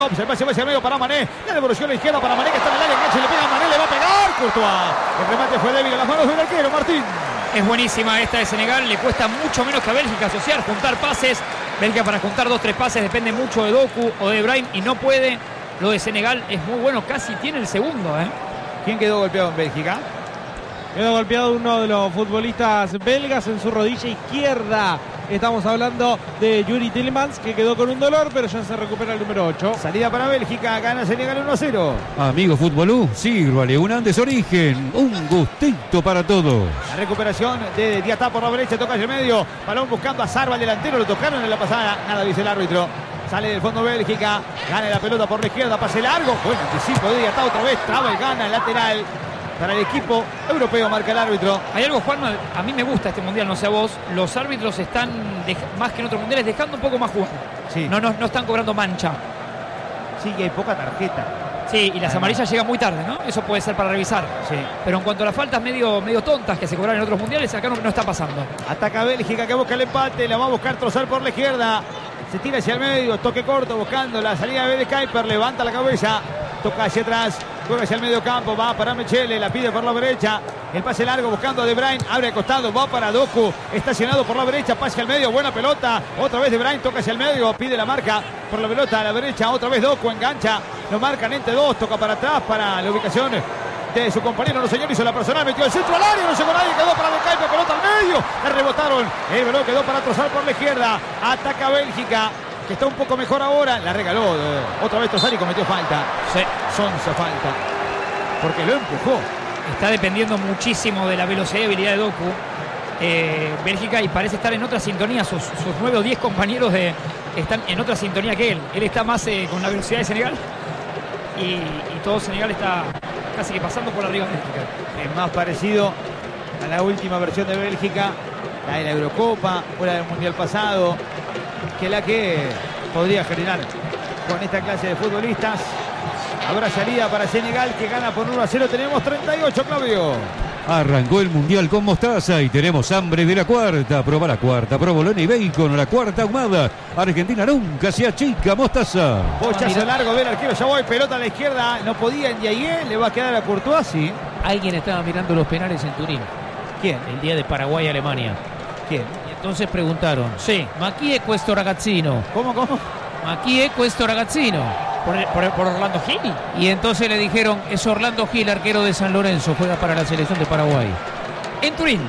Se pase hacia el medio para Mané. La devolución a la izquierda para Mané, que está en el área. Enganche, le pega a Mané, le va a pegar. Courtois. El remate fue débil en las manos del arquero, Martín. Es buenísima esta de Senegal. Le cuesta mucho menos que a Bélgica asociar, juntar pases. Bélgica para juntar 2-3 pases depende mucho de Doku o de Brahim y no puede. Lo de Senegal es muy bueno. Casi tiene el segundo. ¿Quién quedó golpeado en Bélgica? Quedó golpeado uno de los futbolistas belgas en su rodilla izquierda. Estamos hablando de Yuri Tielemans, que quedó con un dolor, pero ya se recupera el número 8. Salida para Bélgica, gana Senegal 1-0. Amigo Futbolú, sírvale un Andes Origen, un gustito para todos. La recuperación de Diatá por la derecha, toca hacia el medio. Balón buscando a Sarva, el delantero, lo tocaron en la pasada. Nada dice el árbitro. Sale del fondo Bélgica, gana la pelota por la izquierda, pase largo. Buen anticipo de Diatá otra vez, traba y gana el lateral. Para el equipo europeo marca el árbitro. Hay algo, Juanma, a mí me gusta este mundial, no sé a vos. Los árbitros están, más que en otros mundiales, dejando un poco más jugar. Sí. No están cobrando mancha. Sí, que hay poca tarjeta. Sí, y las amarillas llegan muy tarde, ¿no? Eso puede ser para revisar. Sí. Pero en cuanto a las faltas medio tontas que se cobraron en otros mundiales, acá no está pasando. Ataca Bélgica, que busca el empate, la va a buscar Trossard por la izquierda. Se tira hacia el medio, toque corto, buscando la salida de Kuiper, levanta la cabeza, toca hacia atrás, juega hacia el medio campo, va para Mechele, la pide por la derecha, el pase largo buscando a De Bruyne, abre al costado, va para Doku, estacionado por la derecha, pase al medio, buena pelota, otra vez De Bruyne, toca hacia el medio, pide la marca por la pelota a la derecha, otra vez Doku, engancha, lo marcan entre dos, toca para atrás para la ubicación de su compañero, no señor, hizo la personal, metió el centro al área, no llegó nadie, quedó para De Kuiper, pelota al medio, le rebotaron, el balón quedó para Trossard por la izquierda, ataca Bélgica, que está un poco mejor ahora, la regaló otra vez Trossard y cometió falta. Sí. Sonsa falta, porque lo empujó. Está dependiendo muchísimo de la velocidad y habilidad de Doku. Bélgica, y parece estar en otra sintonía, sus 9 o 10 compañeros están en otra sintonía que él. Él está más con la velocidad de Senegal y todo Senegal está casi que pasando por arriba de Bélgica. Es más parecido a la última versión de Bélgica, la de la Eurocopa o la del Mundial pasado, que la que podría generar con esta clase de futbolistas. Habrá salida para Senegal, que gana por 1-0. Tenemos 38, Claudio. Arrancó el Mundial con mostaza y tenemos hambre de la cuarta. Proba la cuarta, provolone y bacon, la cuarta ahumada. Argentina nunca se achica, mostaza. Pochazo largo del arquero, ya voy, pelota a la izquierda. No podía Ndiaye, le va a quedar a Courtois, sí. Alguien estaba mirando los penales en Turín. ¿Quién? El día de Paraguay-Alemania. ¿Quién? Y entonces preguntaron, Sí. ¿ma chi è questo ragazzino? ¿Cómo? ¿Ma chi è questo ragazzino? ¿Por Orlando Gil? Y entonces le dijeron, es Orlando Gil, arquero de San Lorenzo, juega para la selección de Paraguay. En Turín.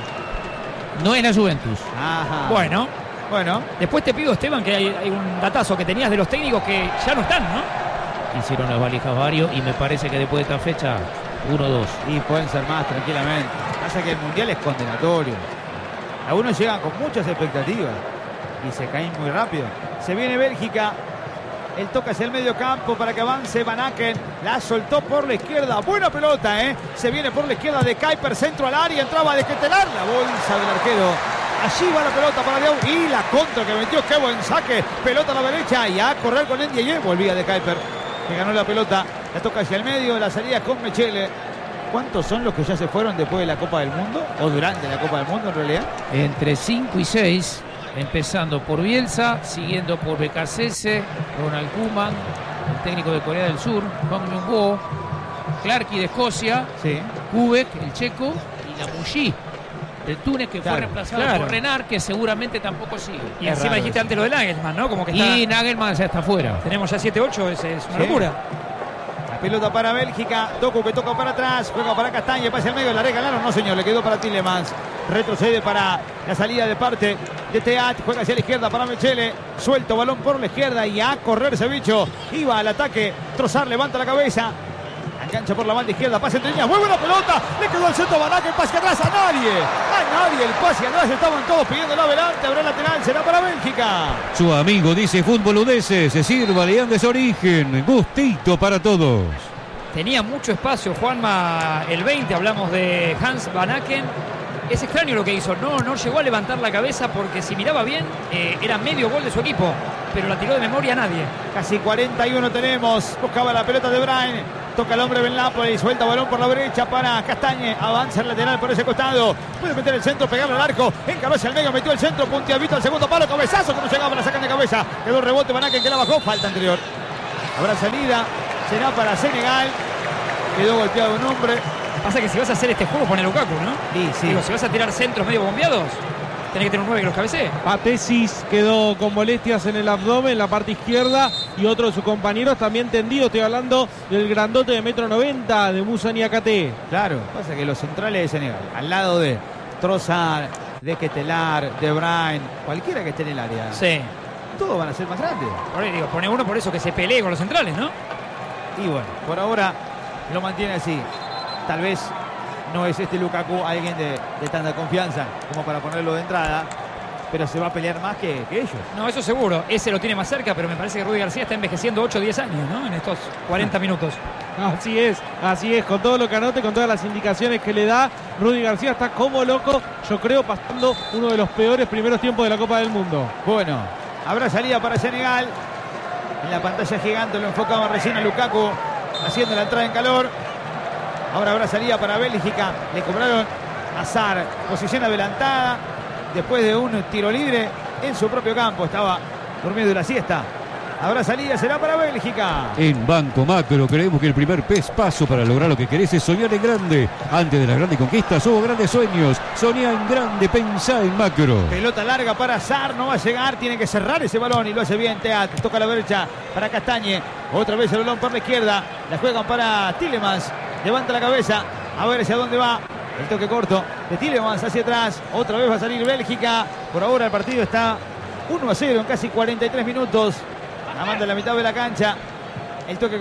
No en la Juventus. Ajá. Bueno, Bueno. después te pido, Esteban, que hay un datazo que tenías de los técnicos que ya no están, ¿no? Hicieron las valijas varios y me parece que después de esta fecha, 1-2. Y pueden ser más tranquilamente. Pasa que el Mundial es condenatorio. Algunos llegan con muchas expectativas y se caen muy rápido. Se viene Bélgica. El toca hacia el medio campo para que avance Van Aken. La soltó por la izquierda. Buena pelota, ¿eh? Se viene por la izquierda de Kuiper. Centro al área. Entraba de Ketelar. La bolsa del arquero. Allí va la pelota para Diau. Y la contra que metió. Qué buen saque. Pelota a la derecha. Y a correr con Ndiaye. Volvía de Kuiper, que ganó la pelota. La toca hacia el medio. La salida con Mechele. ¿Cuántos son los que ya se fueron después de la Copa del Mundo? ¿O durante la Copa del Mundo en realidad? Entre 5 y 6, empezando por Bielsa, siguiendo por Becasese, Ronald Koeman, el técnico de Corea del Sur, Hong Myung-woo, Clarky de Escocia, Sí. Kubek, el checo, y Lamouchi de Túnez, que fue reemplazado por Renard, que seguramente tampoco sigue. Y encima dijiste antes lo de Nagelsmann, ¿no? Como que está, Y Nagelman ya está fuera. tenemos ya 7-8, es una Sí. locura. La pelota para Bélgica. Doku que toca para atrás. Juega para Castaña. Pasa al medio. La regalaron. No, señor. Le quedó para Tielemans. Retrocede para la salida de parte de Teat. Juega hacia la izquierda para Mechele. Suelto balón por la izquierda. Y a correr ese bicho. Iba al ataque. Trossard levanta la cabeza. Engancha por la banda izquierda. Pase entre líneas. Muy buena pelota. Le quedó al centro Van Aken. Pase atrás a nadie. A nadie. El pase atrás. Estaban todos pidiéndolo adelante. Habrá lateral. Será para Bélgica. Su amigo dice Fútbol Udese, se sírvale Andes Origen, gustito para todos. Tenía mucho espacio, Juanma, el 20, hablamos de Hans Van Aken. Es extraño lo que hizo, no llegó a levantar la cabeza porque si miraba bien, era medio gol de su equipo, pero la tiró de memoria a nadie. Casi 41 tenemos. Buscaba la pelota de Bruyne. Toca el hombre Ben Napoli. Suelta balón por la derecha para Castañe. Avanza el lateral por ese costado. Puede meter el centro, pegarle al arco. Encaró hacia el medio, metió el centro. Puntiavito al segundo palo. Cabezazo que no llegaba, la sacan de cabeza. Quedó el rebote Van Aken que la bajó. Falta anterior. Habrá salida, será para Senegal. Quedó golpeado un hombre. Pasa que si vas a hacer este juego, pone a Lukaku, ¿no? Sí. Digo, si vas a tirar centros medio bombeados, tenés que tener un 9 que los cabecee. Patesis quedó con molestias en el abdomen, en la parte izquierda, y otro de sus compañeros también tendido. Estoy hablando del grandote de 1,90 m, de Moussa Niakhaté. Claro, pasa que los centrales de Senegal, al lado de Trossard, de Ketelaere, De Bruyne, cualquiera que esté en el área, Sí. todos van a ser más grandes. Por ahí digo, pone uno por eso que se pelee con los centrales, ¿no? Y bueno, por ahora lo mantiene así. Tal vez no es este Lukaku alguien de tanta confianza como para ponerlo de entrada, pero se va a pelear más que ellos. No, eso seguro. Ese lo tiene más cerca, pero me parece que Rudi García está envejeciendo 8 o 10 años, ¿no? En estos 40 minutos. Así es, con todo lo que anote, con todas las indicaciones que le da, Rudi García está como loco, yo creo, pasando uno de los peores primeros tiempos de la Copa del Mundo. Bueno, habrá salida para Senegal. En la pantalla gigante lo enfocamos recién a Lukaku, haciendo la entrada en calor. Ahora habrá salida para Bélgica. Le cobraron a Sarr, posición adelantada, después de un tiro libre en su propio campo. Estaba durmiendo la siesta. Habrá salida, será para Bélgica. En Banco Macro creemos que el primer paso para lograr lo que querés es soñar en grande. Antes de las grandes conquistas hubo grandes sueños. Soñá en grande, pensá en macro. Pelota larga para Sarr, no va a llegar, tiene que cerrar ese balón y lo hace bien Teat. Toca a la derecha para Castañe. Otra vez el balón por la izquierda. La juegan para Tielemans. Levanta la cabeza, a ver hacia dónde va. El toque corto de Tielemans hacia atrás. Otra vez va a salir Bélgica. Por ahora el partido está 1-0 en casi 43 minutos. La manda en la mitad de la cancha. El toque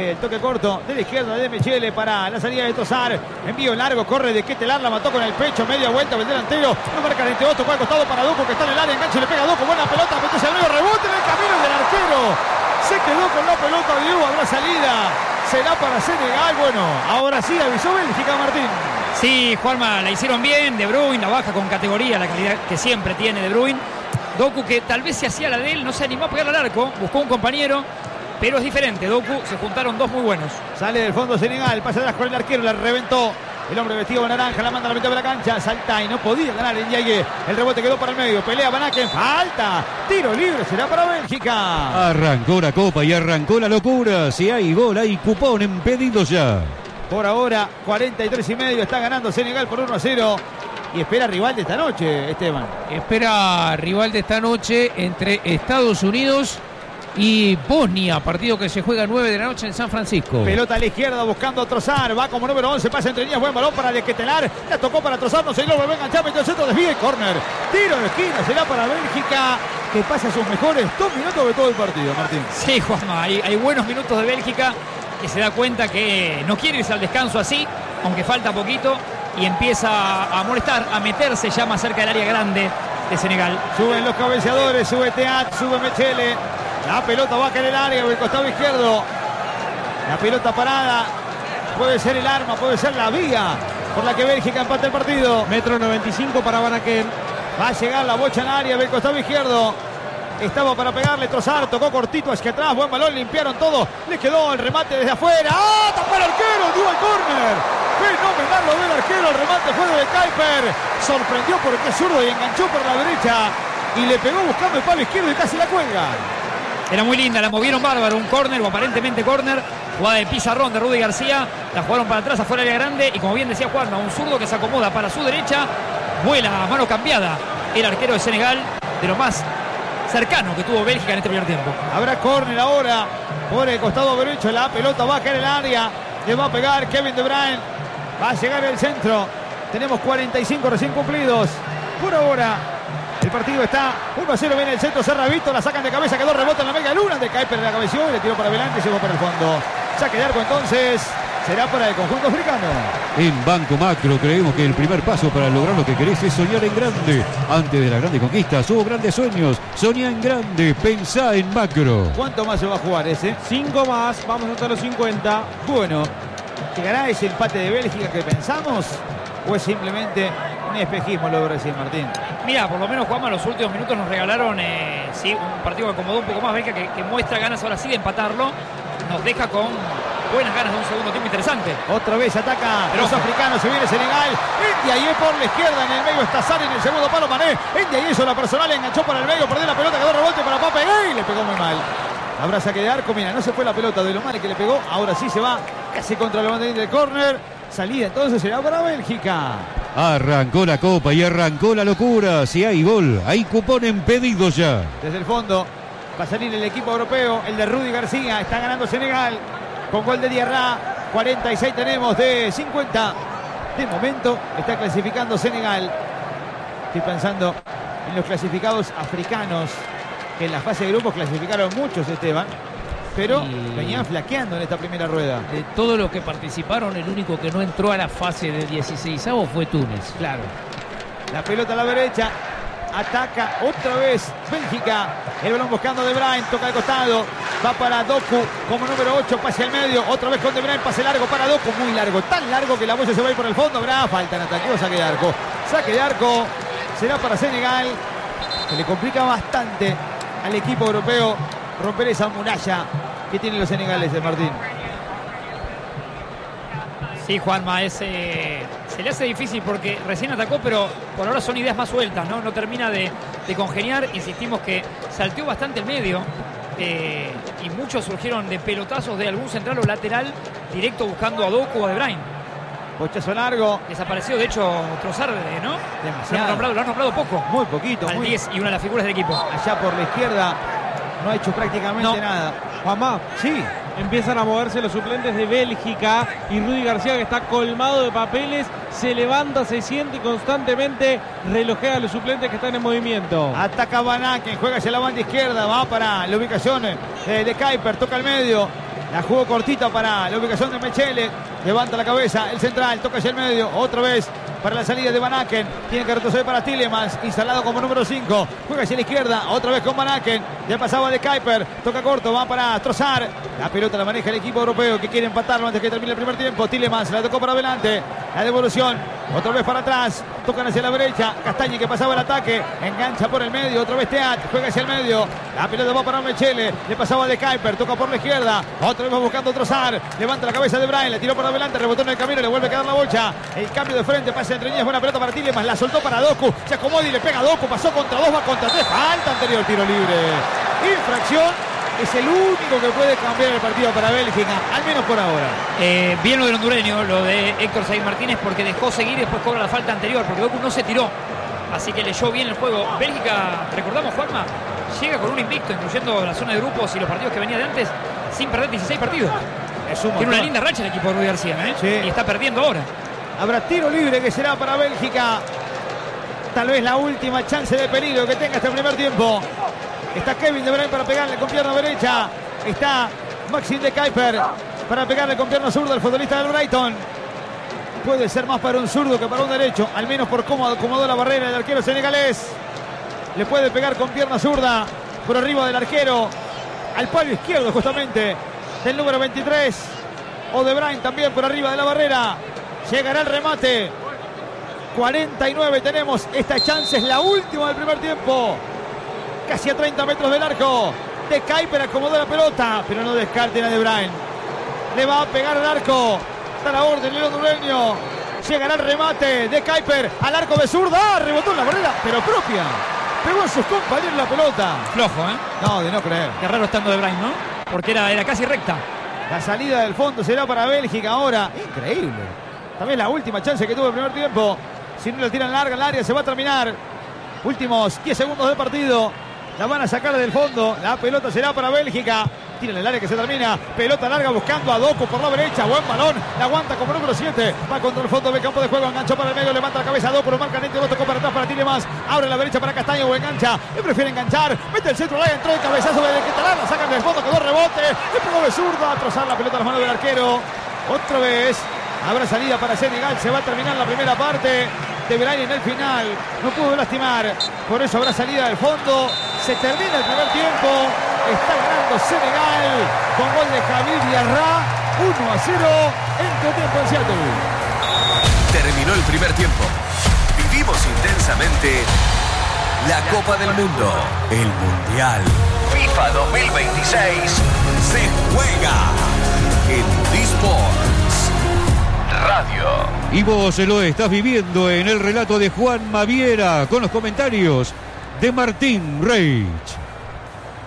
corto de la izquierda de Mechele para la salida de Trossard. Envío largo, corre de Ketelaere, la mató con el pecho, media vuelta del delantero. No marca 28, fue al costado para Doku que está en el área, enganche, le pega a Doku, buena pelota, mete al medio, rebote en el camino del arquero. Se quedó con la pelota, Diego, habrá salida. Será para Senegal. Bueno, ahora sí avisó Bélgica, Martín. Sí, Juanma, la hicieron bien. De Bruyne la baja con categoría, la calidad que siempre tiene De Bruyne. Doku, que tal vez se hacía la de él, no se animó a pegar al arco, buscó un compañero, pero es diferente. Doku, se juntaron dos muy buenos. Sale del fondo Senegal, pasa atrás con el arquero, la reventó. El hombre vestido de naranja, la manda a la mitad de la cancha, salta y no podía ganar el Ndiaye. El rebote quedó para el medio, pelea Van Aken, falta, tiro libre, será para Bélgica. Arrancó la copa y arrancó la locura. Si hay gol, hay cupón en pedido ya. Por ahora, 43,5, está ganando Senegal por 1-0. Y espera rival de esta noche, Esteban. Espera rival de esta noche entre Estados Unidos y Bosnia, partido que se juega a 9 de la noche en San Francisco. Pelota a la izquierda buscando a Trossard, va como número 11, pasa entre líneas, buen balón para de Ketelaere, la tocó para Trossard, no se lo vuelve a enganchar, metió el centro, desvía y córner. Tiro de esquina, será para Bélgica, que pasa sus mejores 2 minutos de todo el partido, Martín. Sí, Juanma, hay buenos minutos de Bélgica, que se da cuenta que no quiere irse al descanso así, aunque falta poquito, y empieza a molestar, a meterse ya más cerca del área grande de Senegal. Suben los cabeceadores, sube Teat, sube Mechele. La pelota va a caer en el área, del costado izquierdo. La pelota parada. Puede ser el arma, puede ser la vía por la que Bélgica empata el partido. 1,95 m para Van Aken. Va a llegar la bocha en área del costado izquierdo. Estaba para pegarle Trossard, tocó cortito hacia atrás, buen balón, limpiaron todo. Le quedó el remate desde afuera. ¡Ah! Tapó el arquero, dio el córner. Fenomenal lo del arquero, el remate fue de Kuiper. Sorprendió porque es zurdo y enganchó por la derecha. Y le pegó buscando el palo izquierdo y casi la cuelga. Era muy linda, la movieron bárbaro, un córner o aparentemente córner, jugada de pizarrón de Rudi García, la jugaron para atrás, afuera del área grande y como bien decía Juanma, un zurdo que se acomoda para su derecha, vuela a mano cambiada el arquero de Senegal, de lo más cercano que tuvo Bélgica en este primer tiempo. Habrá córner ahora por el costado derecho, la pelota va a caer en el área, le va a pegar Kevin De Bruyne, va a llegar el centro, tenemos 45 recién cumplidos, por ahora. El partido está 1-0, viene el centro, Serravito, la sacan de cabeza, quedó rebote en la media luna de Kuiper, la cabeció y le tiró para adelante y llegó para el fondo. Saque de arco entonces, será para el conjunto africano. En Banco Macro creemos que el primer paso para lograr lo que querés es soñar en grande. Antes de las grandes conquistas hubo grandes sueños. Soñá en grande, pensá en macro. ¿Cuánto más se va a jugar ese? 5 más, vamos hasta los 50. Bueno, ¿llegará ese empate de Bélgica que pensamos? ¿O es simplemente un espejismo lo de Brasil, Martín? Mira, por lo menos Juanma, los últimos minutos nos regalaron sí, un partido que acomodó un poco más Bélgica, que muestra ganas ahora sí de empatarlo. Nos deja con buenas ganas de un segundo tiempo interesante. Otra vez ataca Pero los africanos, se viene Senegal. Ndiaye por la izquierda, en el medio está Sarr, en el segundo palo Mané. Ndiaye hizo la personal, enganchó para el medio, perdió la pelota, quedó rebote para Pape Gay, le pegó muy mal. Habrá saque de arco. Mira, no se fue la pelota de lo mal que le pegó. Ahora sí se va casi contra el banderín del córner. Salida entonces será para Bélgica. Arrancó la copa y arrancó la locura. Si hay gol, hay cupón en pedido ya. Desde el fondo va a salir el equipo europeo, el de Rudy García. Está ganando Senegal con gol de Diarra. 46 tenemos de 50. De momento está clasificando Senegal. Estoy pensando en los clasificados africanos, que en la fase de grupos clasificaron muchos, Esteban, pero venían flaqueando en esta primera rueda. De todos los que participaron, el único que no entró a la fase de 16avos fue Túnez. Claro. La pelota a la derecha. Ataca otra vez Bélgica. El balón buscando De Bruyne. Toca de costado. Va para Doku como número 8. Pase al medio. Otra vez con De Bruyne. Pase largo para Doku. Muy largo. Tan largo que la boya se va a ir por el fondo. Habrá falta en ataque o saque de arco. Saque de arco. Será para Senegal. Se le complica bastante al equipo europeo romper esa muralla que tienen los senegaleses, Martín. Sí, Juanma, se le hace difícil porque recién atacó, pero por ahora son ideas más sueltas, ¿no? No termina de congeniar. Insistimos que salteó bastante el medio y muchos surgieron de pelotazos de algún central o lateral directo buscando a Doku o a De Bruyne. Pochazo largo. Desapareció, de hecho, Trossard, ¿no? Demasiado. Lo han nombrado poco. Muy poquito. Al 10 y una de las figuras del equipo. Allá por la izquierda no ha hecho prácticamente nada. Juanma, Sí. empiezan a moverse los suplentes de Bélgica y Rudy García, que está colmado de papeles, se levanta, se siente constantemente, relojea a los suplentes que están en movimiento. Ataca Van Aken, juega hacia la banda izquierda, va para la ubicación de Kuiper, toca al medio. La jugó cortita para la ubicación de Mechele. Levanta la cabeza el central, toca hacia el medio. Otra vez para la salida de Van Aken. Tiene que retroceder para Tielemans, instalado como número 5. Juega hacia la izquierda, otra vez con Van Aken. Ya pasaba de Kuiper, toca corto, va para Trossard. La pelota la maneja el equipo europeo que quiere empatarlo antes que termine el primer tiempo. Tielemans la tocó para adelante. La devolución, otra vez para atrás. Tocan hacia la derecha. Castañi que pasaba el ataque. Engancha por el medio, otra vez Teat. Juega hacia el medio. La pelota va para Mechele. Le pasaba de Kuiper, toca por la izquierda. Otra vez va buscando Trossard. Levanta la cabeza de Bruyne, la tiró para adelante, rebotó en el camino, le vuelve a quedar la bocha. El cambio de frente, pase entre líneas, buena pelota para Tielemans, la soltó para Doku. Se acomoda y le pega a Doku. Pasó contra 2, va contra 3. Falta anterior, tiro libre. Infracción. Es el único que puede cambiar el partido para Bélgica, al menos por ahora. Bien lo del hondureño, lo de Héctor Said Martínez, porque dejó seguir y después cobra la falta anterior, porque Doku no se tiró. Así que leyó bien el juego. Bélgica, recordamos, Juanma, llega con un invicto, incluyendo la zona de grupos y los partidos que venía de antes, sin perder 16 partidos. Tiene una linda racha el equipo de Rudy García, ¿eh? Sí. Y está perdiendo ahora. Habrá tiro libre que será para Bélgica. Tal vez la última chance de peligro que tenga este primer tiempo. Está Kevin De Bruyne para pegarle con pierna derecha. Está Maxime de Kuiper para pegarle con pierna zurda al futbolista del Brighton. Puede ser más para un zurdo que para un derecho, al menos por cómo acomodó la barrera el arquero senegalés. Le puede pegar con pierna zurda por arriba del arquero, al palo izquierdo justamente del número 23. O De Bruyne también por arriba de la barrera. Llegará el remate. 49 tenemos. Esta chance es la última del primer tiempo. Casi a 30 metros del arco. De Kuiper acomodó la pelota, pero no descarten a De Bruyne. Le va a pegar al arco. Está la orden el hondureño. Llegará el remate de Kuiper al arco de zurda. Rebotó en la barrera, pero propia. Pegó en sus compañeros la pelota. Flojo, ¿eh? No, de no creer. Qué raro estando De Bruyne, ¿no? Porque era casi recta. La salida del fondo será para Bélgica ahora. Increíble. También la última chance que tuvo el primer tiempo. Si no la tiran larga, el área se va a terminar. Últimos 10 segundos de partido. La van a sacar del fondo. La pelota será para Bélgica. Tira en el área que se termina. Pelota larga buscando a Doku por la derecha. Buen balón. La aguanta como número 7. Va contra el fondo del campo de juego. Enganchó para el medio. Levanta la cabeza a Doku. Lo marca Nete. Lo tocó para atrás para Tielemans. Abre la derecha para Castaño o engancha. Él prefiere enganchar. Mete el centro. La entró de cabezazo de Quetalán. La sacan del fondo. Quedó rebote. Le pegó de zurda. A trozar la pelota a las manos del arquero. Otra vez. Habrá salida para Senegal. Se va a terminar la primera parte. De Bruyne en el final. No pudo lastimar. Por eso habrá salida del fondo. Se termina el primer tiempo. Está ganando Senegal con gol de Javier Diarra. 1-0 entre tiempo en Seattle. Terminó el primer tiempo. Vivimos intensamente la Copa del Mundo. El Mundial FIFA 2026 se juega en D-Sports Radio. Y vos lo estás viviendo en el relato de Juan Maviera con los comentarios de Martín Reich.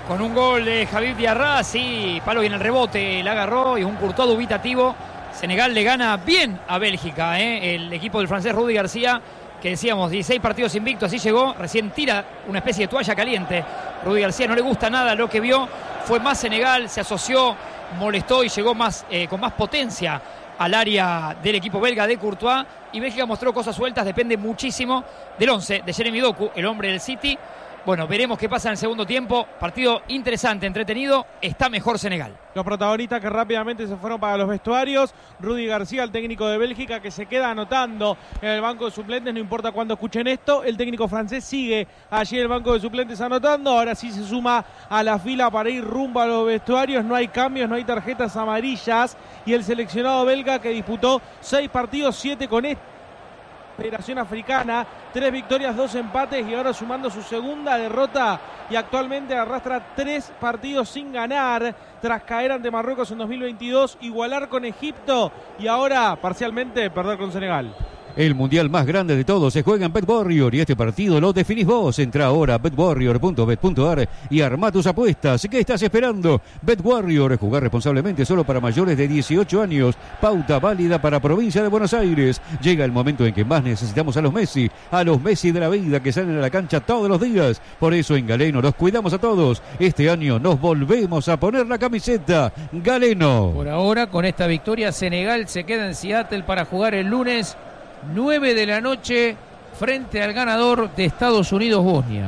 con un gol de Javier Diarra, sí, palo y en el rebote la agarró y un Courtois dubitativo. Senegal le gana bien a Bélgica, el equipo del francés Rudy García, que decíamos 16 partidos invictos, así llegó, recién tira una especie de toalla caliente. Rudy García no le gusta nada lo que vio, fue más Senegal, se asoció, molestó y llegó más con más potencia al área del equipo belga de Courtois, y Bélgica mostró cosas sueltas, depende muchísimo del 11 de Jeremy Doku, el hombre del City. Bueno, veremos qué pasa en el segundo tiempo. Partido interesante, entretenido. Está mejor Senegal. Los protagonistas que rápidamente se fueron para los vestuarios. Rudy García, el técnico de Bélgica, que se queda anotando en el banco de suplentes. No importa cuándo escuchen esto. El técnico francés sigue allí en el banco de suplentes anotando. Ahora sí se suma a la fila para ir rumbo a los vestuarios. No hay cambios, no hay tarjetas amarillas. Y el seleccionado belga, que disputó 6 partidos, 7 con Federación Africana, 3 victorias, 2 empates, y ahora sumando su segunda derrota, y actualmente arrastra 3 partidos sin ganar tras caer ante Marruecos en 2022, igualar con Egipto y ahora parcialmente perder con Senegal. El mundial más grande de todos se juega en BetWarrior y este partido lo definís vos. Entra ahora a betwarrior.bet.ar y arma tus apuestas. ¿Qué estás esperando? BetWarrior, jugar responsablemente, solo para mayores de 18 años. Pauta válida para provincia de Buenos Aires. Llega el momento en que más necesitamos a los Messi de la vida, que salen a la cancha todos los días. Por eso en Galeno los cuidamos a todos. Este año nos volvemos a poner la camiseta. Galeno. Por ahora, con esta victoria, Senegal se queda en Seattle para jugar el lunes 9 de la noche frente al ganador de Estados Unidos-Bosnia.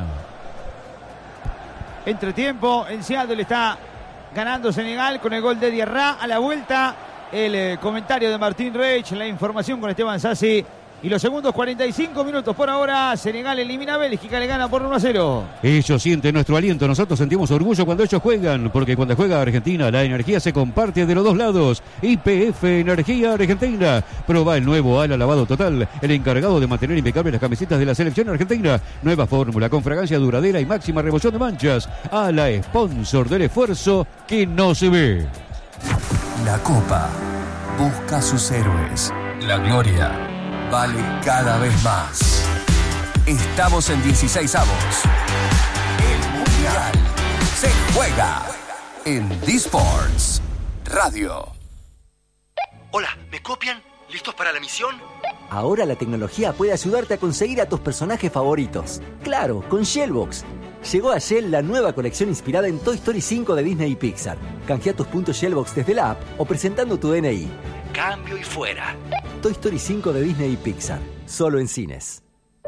Entretiempo, en Seattle está ganando Senegal con el gol de Diarra. A la vuelta, el comentario de Martín Reich, la información con Esteban Sassi. Y los segundos 45 minutos por ahora, Senegal elimina a Bélgica, le gana por 1-0. Ellos sienten nuestro aliento, nosotros sentimos orgullo cuando ellos juegan, porque cuando juega Argentina, la energía se comparte de los dos lados. YPF Energía Argentina. Proba el nuevo ala lavado total, el encargado de mantener impecables las camisetas de la selección argentina. Nueva fórmula con fragancia duradera y máxima remoción de manchas. Ala, sponsor del esfuerzo que no se ve. La Copa busca sus héroes. La gloria vale cada vez más. Estamos en 16avos. El Mundial se juega en D-Sports Radio. Hola, ¿me copian? ¿Listos para la misión? Ahora la tecnología puede ayudarte a conseguir a tus personajes favoritos. Claro, con Shellbox. Llegó a Shell la nueva colección inspirada en Toy Story 5 de Disney y Pixar. Canjea tus puntos Shellbox desde la app o presentando tu DNI. Cambio y fuera. Toy Story 5 de Disney y Pixar. Solo en cines.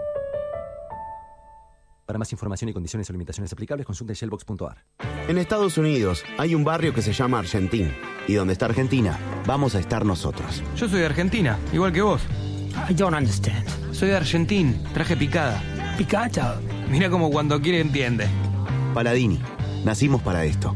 Para más información y condiciones o limitaciones aplicables, consulta shellbox.ar. En Estados Unidos hay un barrio que se llama Argentín. Y donde está Argentina, vamos a estar nosotros. Yo soy de Argentina, igual que vos. I don't understand. Soy de Argentín, traje picada. Picada. Mira como cuando quiere entiende. Paladini, nacimos para esto.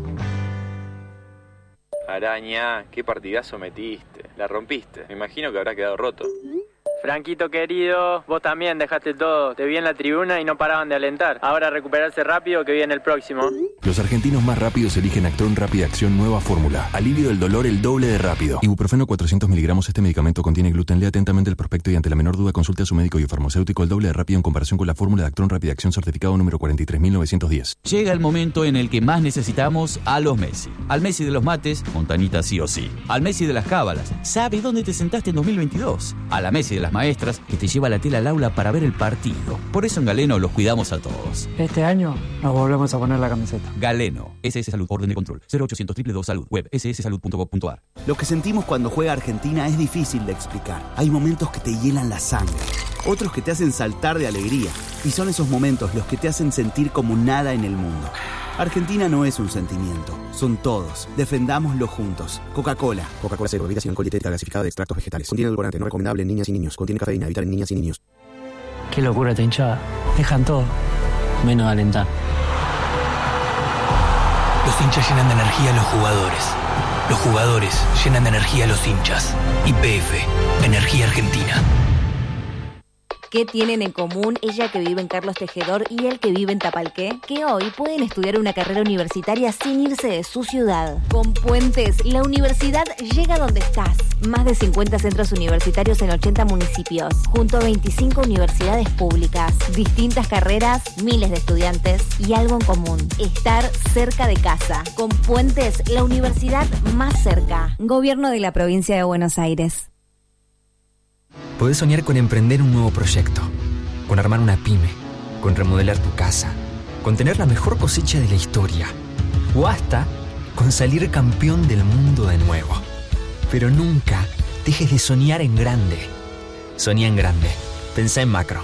Araña, qué partidazo metiste. La rompiste. Me imagino que habrá quedado roto. Franquito querido, vos también dejaste todo. Te vi en la tribuna y no paraban de alentar. Ahora recuperarse rápido que viene el próximo. Los argentinos más rápidos eligen Actron Rápida Acción Nueva Fórmula. Alivio del dolor el doble de rápido. Ibuprofeno 400 miligramos. Este medicamento contiene gluten. Lea atentamente el prospecto y ante la menor duda consulte a su médico y farmacéutico. El doble de rápido en comparación con la fórmula de Actron Rápida Acción certificado número 43910. Llega el momento en el que más necesitamos a los Messi. Al Messi de los mates, Montanita sí o sí. Al Messi de las cábalas, sabe dónde te sentaste en 2022. A la Messi de las maestras, que te lleva la tela al aula para ver el partido. Por eso en Galeno los cuidamos a todos. Este año nos volvemos a poner la camiseta. Galeno, SS Salud, orden de control, 0800 222 Salud, web sssalud.gov.ar. Lo que sentimos cuando juega Argentina es difícil de explicar. Hay momentos que te hielan la sangre, otros que te hacen saltar de alegría, y son esos momentos los que te hacen sentir como nada en el mundo. Argentina no es un sentimiento, son todos. Defendámoslo juntos. Coca-Cola. Coca-Cola cero, bebida sin alcohol dietética gasificada de extractos vegetales. Contiene edulcorante, no recomendable en niñas y niños. Contiene cafeína, evitar en niñas y niños. Qué locura esta hinchada. Dejan todo, menos alentar. Los hinchas llenan de energía a los jugadores. Los jugadores llenan de energía a los hinchas. YPF, Energía Argentina. ¿Qué tienen en común ella que vive en Carlos Tejedor y él que vive en Tapalqué? Que hoy pueden estudiar una carrera universitaria sin irse de su ciudad. Con Puentes, la universidad llega donde estás. Más de 50 centros universitarios en 80 municipios, junto a 25 universidades públicas, distintas carreras, miles de estudiantes y algo en común: estar cerca de casa. Con Puentes, la universidad más cerca. Gobierno de la Provincia de Buenos Aires. Podés soñar con emprender un nuevo proyecto, con armar una pyme, con remodelar tu casa, con tener la mejor cosecha de la historia, o hasta con salir campeón del mundo de nuevo. Pero nunca dejes de soñar en grande. Soñá en grande. Pensá en macro.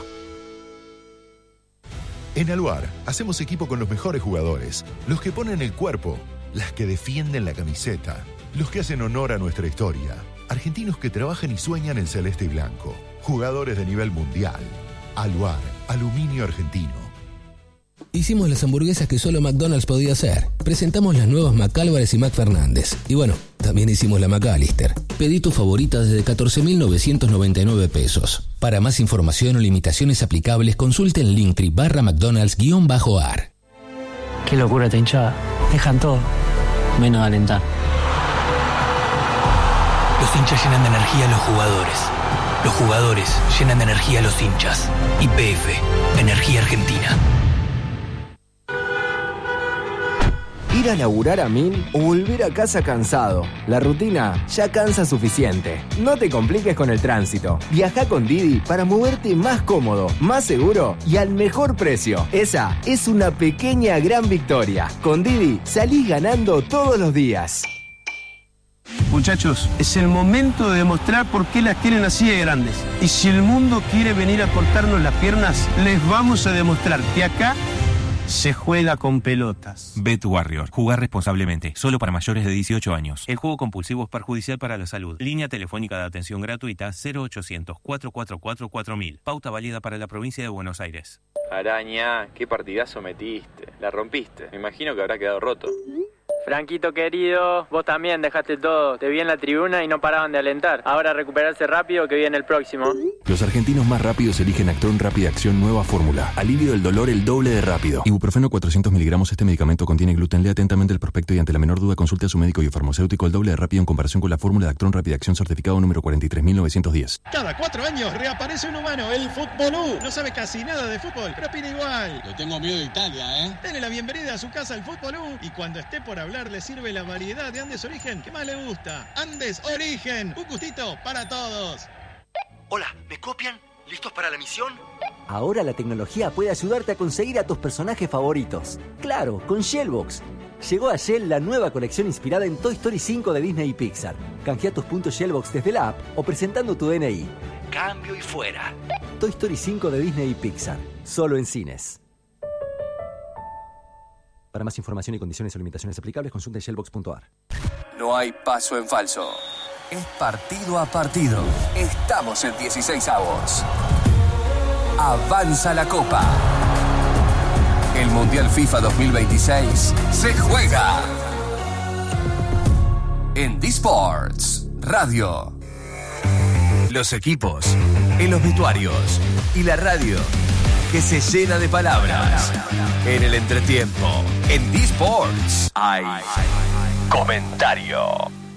En Aluar hacemos equipo con los mejores jugadores, los que ponen el cuerpo, las que defienden la camiseta, los que hacen honor a nuestra historia. Argentinos que trabajan y sueñan en celeste y blanco. Jugadores de nivel mundial. Aluar, aluminio argentino. Hicimos las hamburguesas que solo McDonald's podía hacer. Presentamos las nuevas McAlvarez y McFernández. Y bueno, también hicimos la McAllister. Pedí tu favorita desde 14.999 pesos. Para más información o limitaciones aplicables, consulte en Linktree/McDonald's_ar. Qué locura esta hinchada. Dejan todo, menos alentar. Los hinchas llenan de energía a los jugadores. Los jugadores llenan de energía a los hinchas. YPF, Energía Argentina. Ir a laburar a 1000 o volver a casa cansado. La rutina ya cansa suficiente. No te compliques con el tránsito. Viajá con Didi para moverte más cómodo, más seguro y al mejor precio. Esa es una pequeña gran victoria. Con Didi salís ganando todos los días. Muchachos, es el momento de demostrar por qué las tienen así de grandes. Y si el mundo quiere venir a cortarnos las piernas, les vamos a demostrar que acá se juega con pelotas. Bet Warrior. Jugar responsablemente. Solo para mayores de 18 años. El juego compulsivo es perjudicial para la salud. Línea telefónica de atención gratuita 0800-444-4000. Pauta válida para la provincia de Buenos Aires. Araña, qué partidazo metiste. La rompiste. Me imagino que habrá quedado roto. Franquito querido, vos también dejaste todo. Te vi en la tribuna y no paraban de alentar. Ahora recuperarse rápido que viene el próximo. Los argentinos más rápidos eligen Actron Rápida Acción Nueva Fórmula. Alivio del dolor el doble de rápido. Ibuprofeno 400 miligramos. Este medicamento contiene gluten. Lea atentamente el prospecto y ante la menor duda consulte a su médico y farmacéutico. El doble de rápido en comparación con la fórmula de Actron Rápida Acción certificado número 43.910. Cada 4 años reaparece un humano, el Futbolú. No sabe casi nada de fútbol, pero opina igual. Le tengo miedo de Italia, ¿eh? Denle la bienvenida a su casa al Futbolú y cuando esté por hablar le sirve la variedad de Andes Origen que más le gusta. Andes Origen, un gustito para todos. Hola, ¿me copian? ¿Listos para la misión? Ahora la tecnología puede ayudarte a conseguir a tus personajes favoritos. Claro, con Shellbox. Llegó a Shell la nueva colección inspirada en Toy Story 5 de Disney y Pixar. Canjea tus puntos Shellbox desde la app o presentando tu DNI. Cambio y fuera. Toy Story 5 de Disney y Pixar. Solo en cines. Para más información y condiciones o limitaciones aplicables, consulta shellbox.ar. No hay paso en falso. Es partido a partido. Estamos en 16avos. Avanza la Copa. El Mundial FIFA 2026 se juega en D-Sports Radio. Los equipos en los vestuarios y la radio que se llena de palabras. En el entretiempo, en D-Sports, hay comentario.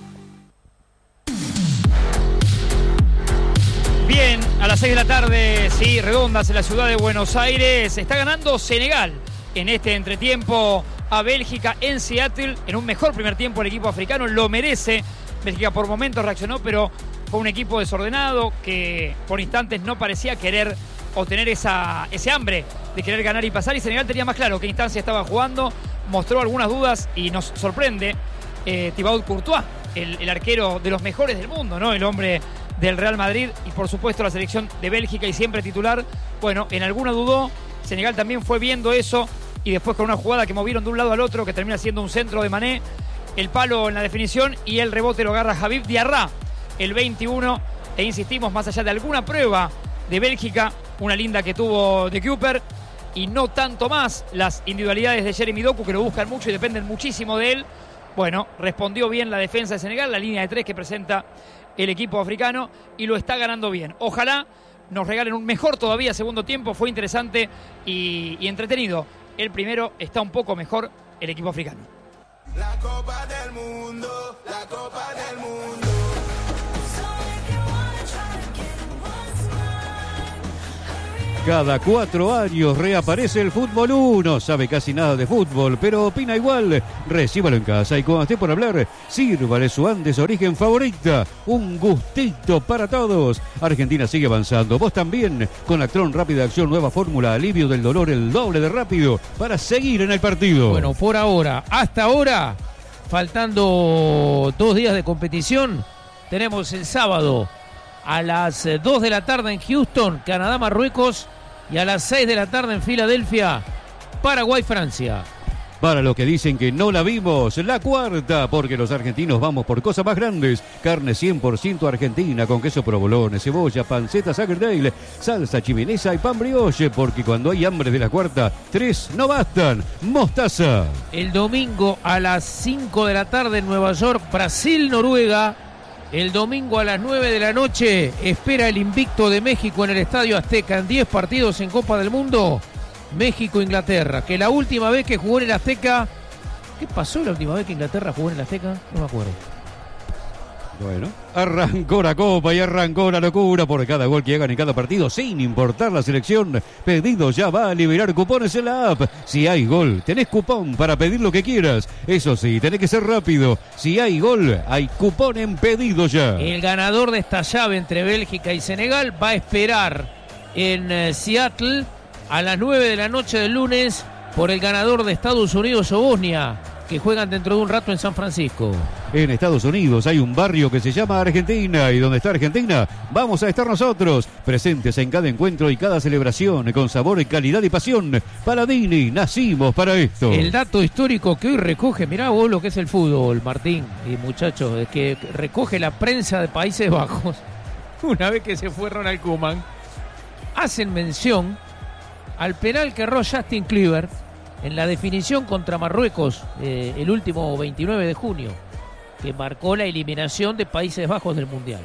Bien, a las 6 de la tarde, sí, redondas en la ciudad de Buenos Aires. Está ganando Senegal en este entretiempo a Bélgica en Seattle. En un mejor primer tiempo el equipo africano lo merece. Bélgica por momentos reaccionó, pero fue un equipo desordenado que por instantes no parecía querer o tener ese hambre de querer ganar y pasar. Y Senegal tenía más claro qué instancia estaba jugando. Mostró algunas dudas y nos sorprende Thibaut Courtois, el arquero de los mejores del mundo, ¿no? El hombre del Real Madrid y por supuesto la selección de Bélgica y siempre titular. Bueno, en alguna dudó. Senegal también fue viendo eso y después con una jugada que movieron de un lado al otro que termina siendo un centro de Mané. El palo en la definición y el rebote lo agarra Habib Diarra, el 21. E insistimos, más allá de alguna prueba de Bélgica, una linda que tuvo de Cooper y no tanto más las individualidades de Jeremy Doku, que lo buscan mucho y dependen muchísimo de él. Bueno, respondió bien la defensa de Senegal, la línea de 3 que presenta el equipo africano y lo está ganando bien. Ojalá nos regalen un mejor todavía segundo tiempo. Fue interesante y entretenido. El primero está un poco mejor el equipo africano. La Copa del Mundo, la Copa del Mundo. Cada 4 años reaparece el Fútbol 1. Sabe casi nada de fútbol, pero opina igual. Recíbalo en casa y cuando esté por hablar, sírvale su Andes Origen favorita. Un gustito para todos. Argentina sigue avanzando. Vos también. Con Actron Rápida Acción, nueva fórmula, alivio del dolor, el doble de rápido para seguir en el partido. Bueno, por ahora, hasta ahora, faltando 2 días de competición, tenemos el sábado a las 2 de la tarde en Houston, Canadá, Marruecos, y a las 6 de la tarde en Filadelfia, Paraguay, Francia. Para los que dicen que no la vimos, la cuarta, porque los argentinos vamos por cosas más grandes. Carne 100% argentina, con queso provolone, cebolla, panceta Sagerdale, salsa chimenesa y pan brioche, porque cuando hay hambre de la cuarta, 3 no bastan. Mostaza. El domingo a las 5 de la tarde en Nueva York, Brasil, Noruega. El domingo a las 9 de la noche espera el invicto de México en el Estadio Azteca en 10 partidos en Copa del Mundo. México-Inglaterra, que la última vez que jugó en el Azteca... ¿Qué pasó la última vez que Inglaterra jugó en el Azteca? No me acuerdo. Bueno, arrancó la Copa y arrancó la locura por cada gol que hagan en cada partido, sin importar la selección. Pedido ya va a liberar cupones en la app. Si hay gol, tenés cupón para pedir lo que quieras. Eso sí, tenés que ser rápido. Si hay gol, hay cupón en Pedido ya. El ganador de esta llave entre Bélgica y Senegal va a esperar en Seattle a las 9 de la noche del lunes por el ganador de Estados Unidos o Bosnia, que juegan dentro de un rato en San Francisco. En Estados Unidos hay un barrio que se llama Argentina, y donde está Argentina, vamos a estar nosotros, presentes en cada encuentro y cada celebración, con sabor, calidad y pasión. Paladini, nacimos para esto. El dato histórico que hoy recoge, mirá vos lo que es el fútbol, Martín y muchachos, es que recoge la prensa de Países Bajos, una vez que se fue Ronald Koeman, hacen mención al penal que erró Justin Kluivert en la definición contra Marruecos el último 29 de junio, que marcó la eliminación de Países Bajos del Mundial.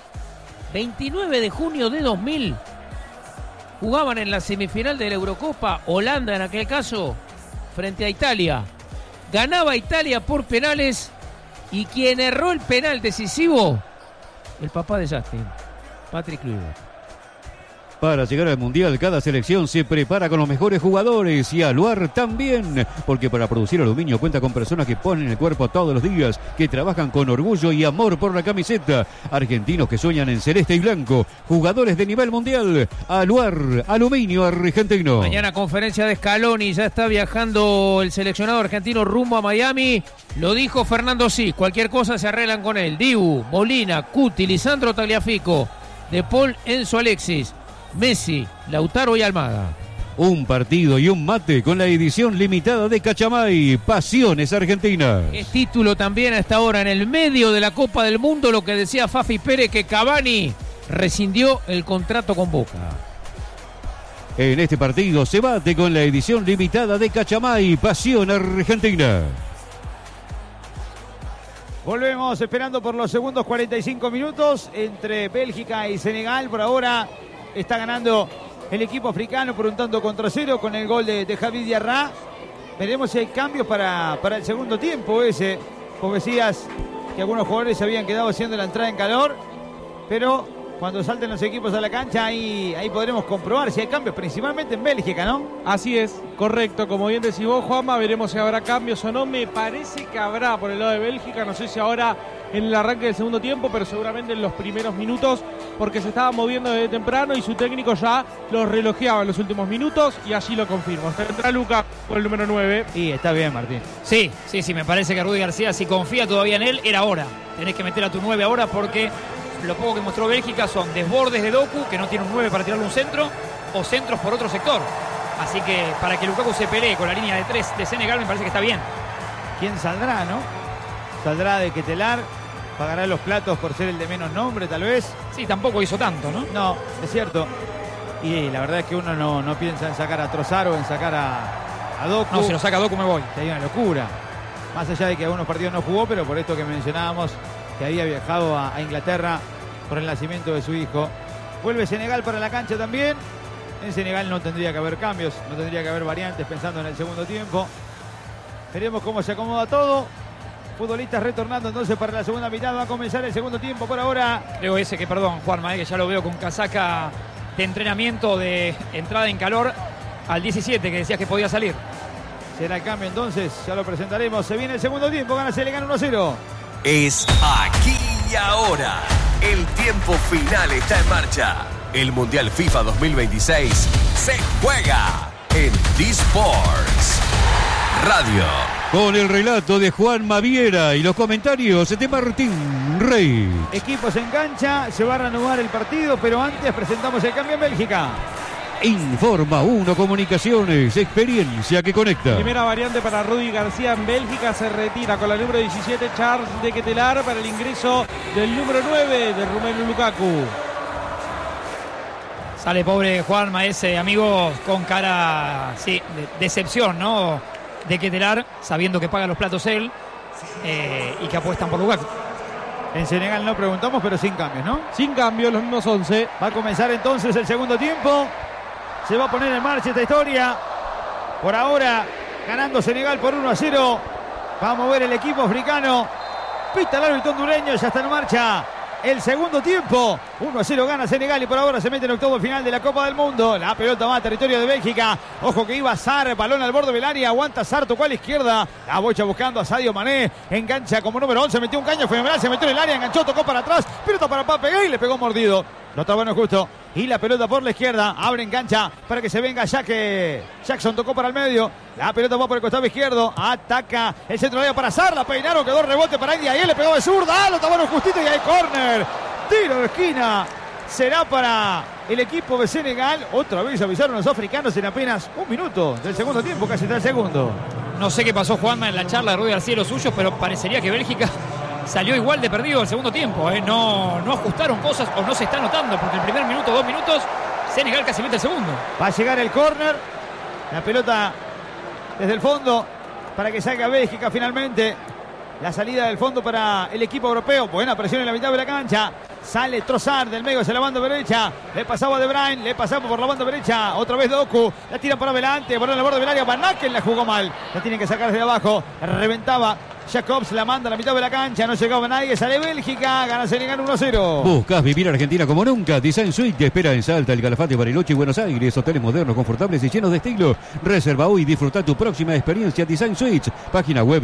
29 de junio de 2000, jugaban en la semifinal de la Eurocopa, Holanda en aquel caso, frente a Italia. Ganaba Italia por penales, y quien erró el penal decisivo, el papá de Justin, Patrick Kluivert. Para llegar al Mundial, cada selección se prepara con los mejores jugadores, y Aluar también, porque para producir aluminio cuenta con personas que ponen el cuerpo todos los días, que trabajan con orgullo y amor por la camiseta. Argentinos que sueñan en celeste y blanco, jugadores de nivel mundial. Aluar, aluminio argentino. Mañana conferencia de Scaloni, ya está viajando el seleccionado argentino rumbo a Miami. Lo dijo Fernando Sis, cualquier cosa se arreglan con él. Dibu, Molina, Cuti, Lisandro Tagliafico, De Paul, Enzo Alexis, Messi, Lautaro y Almada. Un partido y un mate con la edición limitada de Cachamay, Pasiones Argentinas. Es título también a esta hora en el medio de la Copa del Mundo, lo que decía Fafi Pérez, que Cavani rescindió el contrato con Boca. En este partido se bate con la edición limitada de Cachamay, Pasión Argentina. Volvemos esperando por los segundos 45 minutos entre Bélgica y Senegal. Por ahora está ganando el equipo africano por un tanto contra 0 con el gol de Javi Diarra. Veremos si hay cambios para el segundo tiempo ese. Vos decías que algunos jugadores se habían quedado haciendo la entrada en calor, pero cuando salten los equipos a la cancha ahí podremos comprobar si hay cambios, principalmente en Bélgica, ¿no? Así es, correcto. Como bien decís vos, Juanma, veremos si habrá cambios o no. Me parece que habrá por el lado de Bélgica, no sé si ahora en el arranque del segundo tiempo, pero seguramente en los primeros minutos, porque se estaba moviendo desde temprano y su técnico ya los relojeaba en los últimos minutos, y allí lo confirmo. Entra Luca por el número 9. Y está bien, Martín. Sí, me parece que Rudy García, si confía todavía en él, era hora. Tenés que meter a tu 9 ahora, porque lo poco que mostró Bélgica son desbordes de Doku, que no tiene un 9 para tirarle un centro, o centros por otro sector. Así que para que Lukaku se pelee con la línea de 3 de Senegal, me parece que está bien. ¿Quién saldrá, no? ¿Saldrá de Ketelar? ¿Pagará los platos por ser el de menos nombre, tal vez? Sí, tampoco hizo tanto, ¿no? No, es cierto. Y la verdad es que uno no piensa en sacar a Trossard o en sacar a Doku. No, si lo saca Doku me voy. Sería una locura. Más allá de que algunos partidos no jugó, pero por esto que mencionábamos, que había viajado a Inglaterra por el nacimiento de su hijo. Vuelve Senegal para la cancha también. En Senegal no tendría que haber cambios, no tendría que haber variantes pensando en el segundo tiempo. Veremos cómo se acomoda todo. Futbolistas retornando entonces para la segunda mitad. Va a comenzar el segundo tiempo por ahora. Creo perdón, Juanma, que ya lo veo con casaca de entrenamiento de entrada en calor al 17, que decías que podía salir. Será el cambio entonces, ya lo presentaremos. Se viene el segundo tiempo, gana Senegal 1-0. Es aquí y ahora. El tiempo final está en marcha. El Mundial FIFA 2026 se juega en D-Sports Radio. Con el relato de Juan Maviera y los comentarios de Martín Rey. Equipos en cancha, se va a reanudar el partido, pero antes presentamos el cambio en Bélgica. Informa 1 Comunicaciones, experiencia que conecta. Primera variante para Rudy García en Bélgica, se retira con la número 17 Charles de Ketelaar para el ingreso del número 9 de Romelu Lukaku. Sale pobre Juanma, ese amigo con cara, sí, de decepción, ¿no? De Ketelaar, sabiendo que paga los platos él y que apuestan por Lukaku. En Senegal no preguntamos, pero sin cambios, ¿no? Sin cambios, los mismos 11. Va a comenzar entonces el segundo tiempo. Se va a poner en marcha esta historia. Por ahora, ganando Senegal por 1-0. Va a mover el equipo africano. Pita el árbitro hondureño, ya está en marcha el segundo tiempo. 1-0 gana Senegal y por ahora se mete en octavo final de la Copa del Mundo. La pelota va a territorio de Bélgica. Ojo que iba Sarr, balón al borde del área. Aguanta Sarr, tocó a la izquierda. La bocha buscando a Sadio Mané. Engancha como número 11. Metió un caño fenomenal. Se metió en el área, enganchó, tocó para atrás. Pelota para Pape Gay, le pegó mordido. No está bueno justo. Y la pelota por la izquierda. Abre engancha para que se venga Jackson tocó para el medio. La pelota va por el costado izquierdo. Ataca el centro de área para Sarr. La peinaron, quedó rebote para India. Y él le pegó de zurda. Lo está bueno justito y hay córner. Tiro de esquina. Será para el equipo de Senegal. Otra vez avisaron los africanos en apenas un minuto del segundo tiempo. Casi está el segundo. No sé qué pasó, Juanma, en la charla de Rudy García y los suyos, pero parecería que Bélgica salió igual de perdido el segundo tiempo. No ajustaron cosas o no se está notando, porque el primer minuto, 2 minutos, Senegal casi mete el segundo. Va a llegar el córner. La pelota desde el fondo para que salga Bélgica finalmente. La salida del fondo para el equipo europeo. Buena presión en la mitad de la cancha. Sale Trossard del medio hacia la banda derecha. Le pasaba De Bruyne. Le pasamos por la banda derecha. Otra vez Doku. La tira para adelante. Por el borde del área. Van Aken la jugó mal. La tienen que sacar desde abajo. Reventaba. Jacobs la manda a la mitad de la cancha. No llegaba nadie. Sale Bélgica. Gana Senegal 1-0. Buscas vivir Argentina como nunca. Design Suite te espera en Salta, El Calafate, Bariloche y Buenos Aires. Hoteles modernos, confortables y llenos de estilo. Reserva hoy y disfruta tu próxima experiencia Design Suites. Página web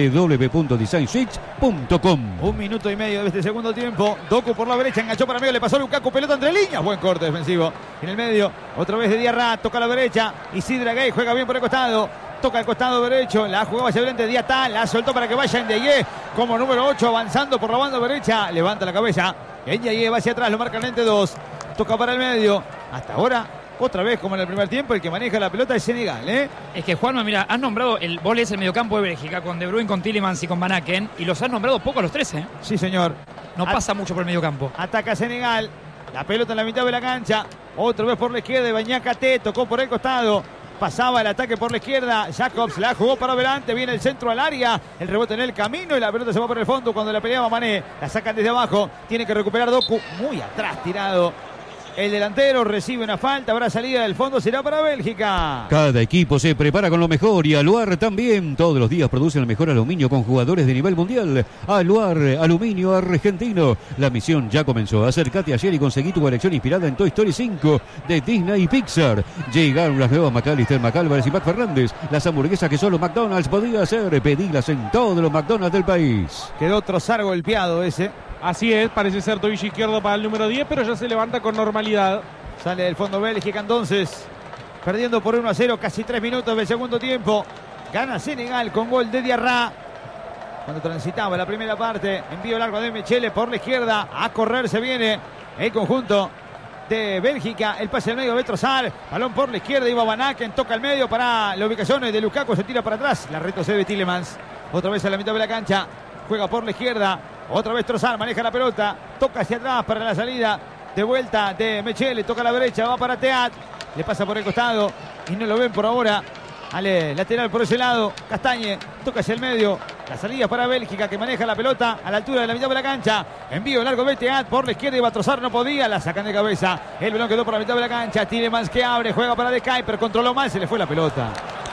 www.designsuites.com. 1 minuto y medio de este segundo tiempo. Doku por la derecha. Enganchó para medio. Le pasó Lukaku. Pelota entre líneas. Buen corte defensivo. En el medio. Otra vez de Diarra. Toca a la derecha. Isidra Gay juega bien por el costado. Toca el costado derecho, la jugaba hacia adelante Diatá, la soltó para que vaya en Ndiaye como número 8 avanzando por la banda derecha, levanta la cabeza, Ndiaye va hacia atrás, lo marca el 2, toca para el medio, hasta ahora otra vez como en el primer tiempo el que maneja la pelota es Senegal, Es que Juanma, mira, has nombrado el vóley, es el mediocampo de Bélgica con De Bruyne, con Tielemans y con Van Aken y los has nombrado poco a los 13, Sí señor. No pasa mucho por el mediocampo. Ataca Senegal, la pelota en la mitad de la cancha, otra vez por la izquierda, Bañacate tocó por el costado. Pasaba el ataque por la izquierda. Jacobs la jugó para adelante. Viene el centro al área. El rebote en el camino y la pelota se va por el fondo cuando la peleaba Mané. La sacan desde abajo. Tiene que recuperar Doku. Muy atrás tirado. El delantero recibe una falta. Habrá salida del fondo. Será para Bélgica. Cada equipo se prepara con lo mejor y Aluar también. Todos los días produce el mejor aluminio con jugadores de nivel mundial. Aluar, aluminio argentino. La misión ya comenzó. Acércate ayer y conseguí tu colección inspirada en Toy Story 5 de Disney y Pixar. Llegaron las nuevas McAllister, McAlvarez y Mac Fernández. Las hamburguesas que solo McDonald's podía hacer. Pedilas en todos los McDonald's del país. Quedó Trossard golpeado ese. Así es, parece ser tobillo izquierdo para el número 10, pero ya se levanta con normalidad. Sale del fondo Bélgica entonces, perdiendo por 1-0, casi 3 minutos del segundo tiempo. Gana Senegal con gol de Diarra. Cuando transitaba la primera parte, envío largo de Mechele por la izquierda. A correr se viene el conjunto de Bélgica. El pase al medio de Trossard. Balón por la izquierda, iba Van Aken, toca el medio para la ubicación de Lukaku. Se tira para atrás, la retrocede Tielemans. Otra vez a la mitad de la cancha. Juega por la izquierda. Otra vez Trossard maneja la pelota. Toca hacia atrás para la salida. De vuelta de Mechele. Toca a la derecha. Va para Teat. Le pasa por el costado. Y no lo ven por ahora. Ale, lateral por ese lado. Castañe. Toca hacia el medio. La salida para Bélgica, que maneja la pelota a la altura de la mitad de la cancha. Envío largo Beteat por la izquierda y Batrozar no podía. La sacan de cabeza. El balón quedó por la mitad de la cancha. Tielemans que abre, juega para De Kuyper, controló mal, se le fue la pelota.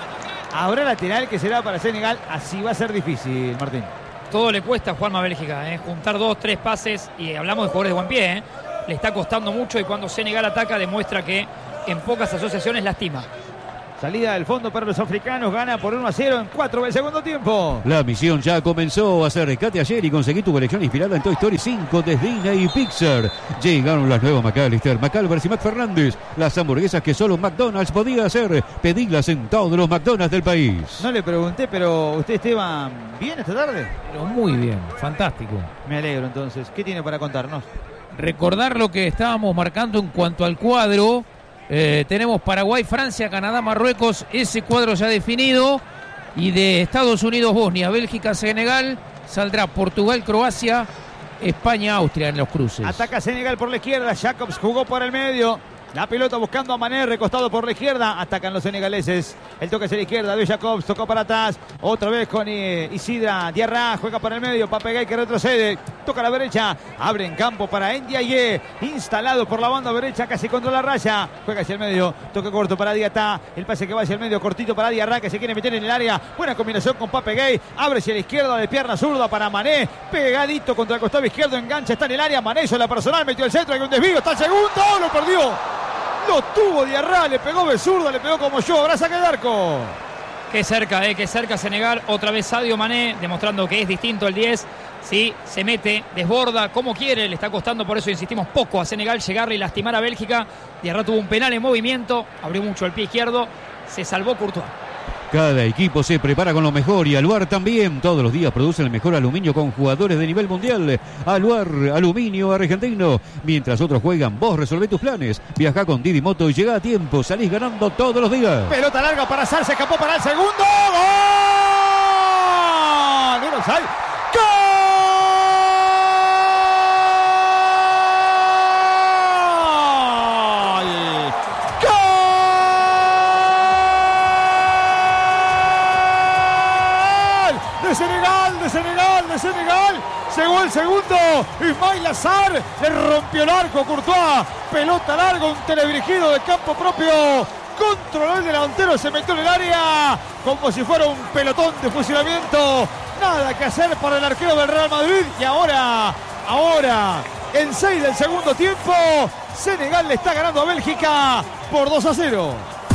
Habrá lateral que será para Senegal. Así va a ser difícil, Martín. Todo le cuesta a Juanma Bélgica, juntar 2-3 pases, y hablamos de jugadores de buen pie, le está costando mucho, y cuando Senegal ataca demuestra que en pocas asociaciones lastima. Salida del fondo para los africanos, gana por 1-0 en 4 del segundo tiempo. La misión ya comenzó. Hacer rescate ayer y conseguí tu colección inspirada en Toy Story 5 de Disney y Pixar. Llegaron las nuevas McAllister, McAlvarez y McFernández. Las hamburguesas que solo McDonald's podía hacer. Pedílas en todos los McDonald's del país. No le pregunté, pero usted, Esteban, ¿bien esta tarde? Pero muy bien, fantástico. Me alegro entonces. ¿Qué tiene para contarnos? Recordar lo que estábamos marcando en cuanto al cuadro. Tenemos Paraguay, Francia, Canadá, Marruecos, ese cuadro ya definido. Y de Estados Unidos, Bosnia, Bélgica, Senegal, saldrá Portugal, Croacia, España, Austria en los cruces. Ataca Senegal por la izquierda, Jacobs jugó por el medio. La pelota buscando a Mané, recostado por la izquierda. Atacan los senegaleses. El toque hacia la izquierda de Jacobs, tocó para atrás. Otra vez con Isidra Diarra, juega para el medio. Pape Gay que retrocede. Toca a la derecha. Abre en campo para Ndiaye. Instalado por la banda derecha, casi contra la raya. Juega hacia el medio. Toque corto para Diatá. El pase que va hacia el medio, cortito para Diarra, que se quiere meter en el área. Buena combinación con Pape Gay. Abre hacia la izquierda de pierna zurda para Mané. Pegadito contra el costado izquierdo. Engancha, está en el área. Mané hizo la personal, metió el centro. Hay un desvío. Está el segundo. Lo perdió. Lo tuvo Diarra, le pegó de zurda, le pegó como yo. Ahora saca el arco. Qué cerca Senegal. Otra vez Sadio Mané, demostrando que es distinto el 10. Sí, se mete, desborda como quiere. Le está costando, por eso insistimos poco a Senegal llegarle y lastimar a Bélgica. Diarra tuvo un penal en movimiento, abrió mucho el pie izquierdo. Se salvó Courtois. Cada equipo se prepara con lo mejor y Aluar también. Todos los días produce el mejor aluminio con jugadores de nivel mundial. Aluar, aluminio argentino. Mientras otros juegan, vos resolvé tus planes. Viajá con Didi Moto y llega a tiempo. Salís ganando todos los días. Pelota larga para Sar, se escapó para el segundo. ¡Gol! Sal. ¡Gol! De Senegal, llegó el segundo. Ismail Azar le rompió el arco a Courtois. Pelota larga, un teledirigido de campo propio. Controló el delantero, se metió en el área como si fuera un pelotón de fusilamiento. Nada que hacer para el arquero del Real Madrid. Y ahora, en 6 del segundo tiempo, Senegal le está ganando a Bélgica por 2-0.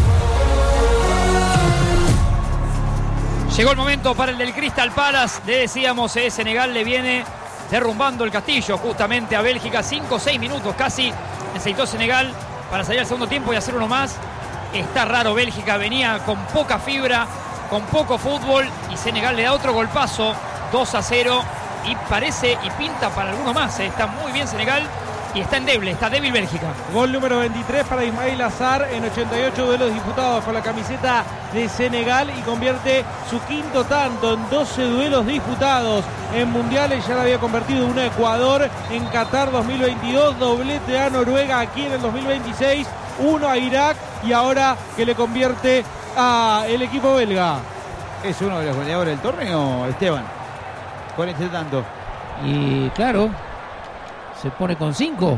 Llegó el momento para el del Crystal Palace. Le decíamos, Senegal le viene derrumbando el castillo justamente a Bélgica. 5 o 6 minutos casi necesitó Senegal para salir al segundo tiempo y hacer uno más. Está raro, Bélgica venía con poca fibra, con poco fútbol, y Senegal le da otro golpazo, 2-0, y parece y pinta para alguno más. Está muy bien Senegal y está débil Bélgica. Gol número 23 para Ismail Azar en 88 duelos disputados con la camiseta de Senegal y convierte su quinto tanto en 12 duelos disputados en mundiales. Ya lo había convertido uno a Ecuador en Qatar 2022, doblete a Noruega aquí en el 2026, uno a Irak y ahora que le convierte a el equipo belga. Es uno de los goleadores del torneo, Esteban, con este tanto. Y claro, se pone con 5.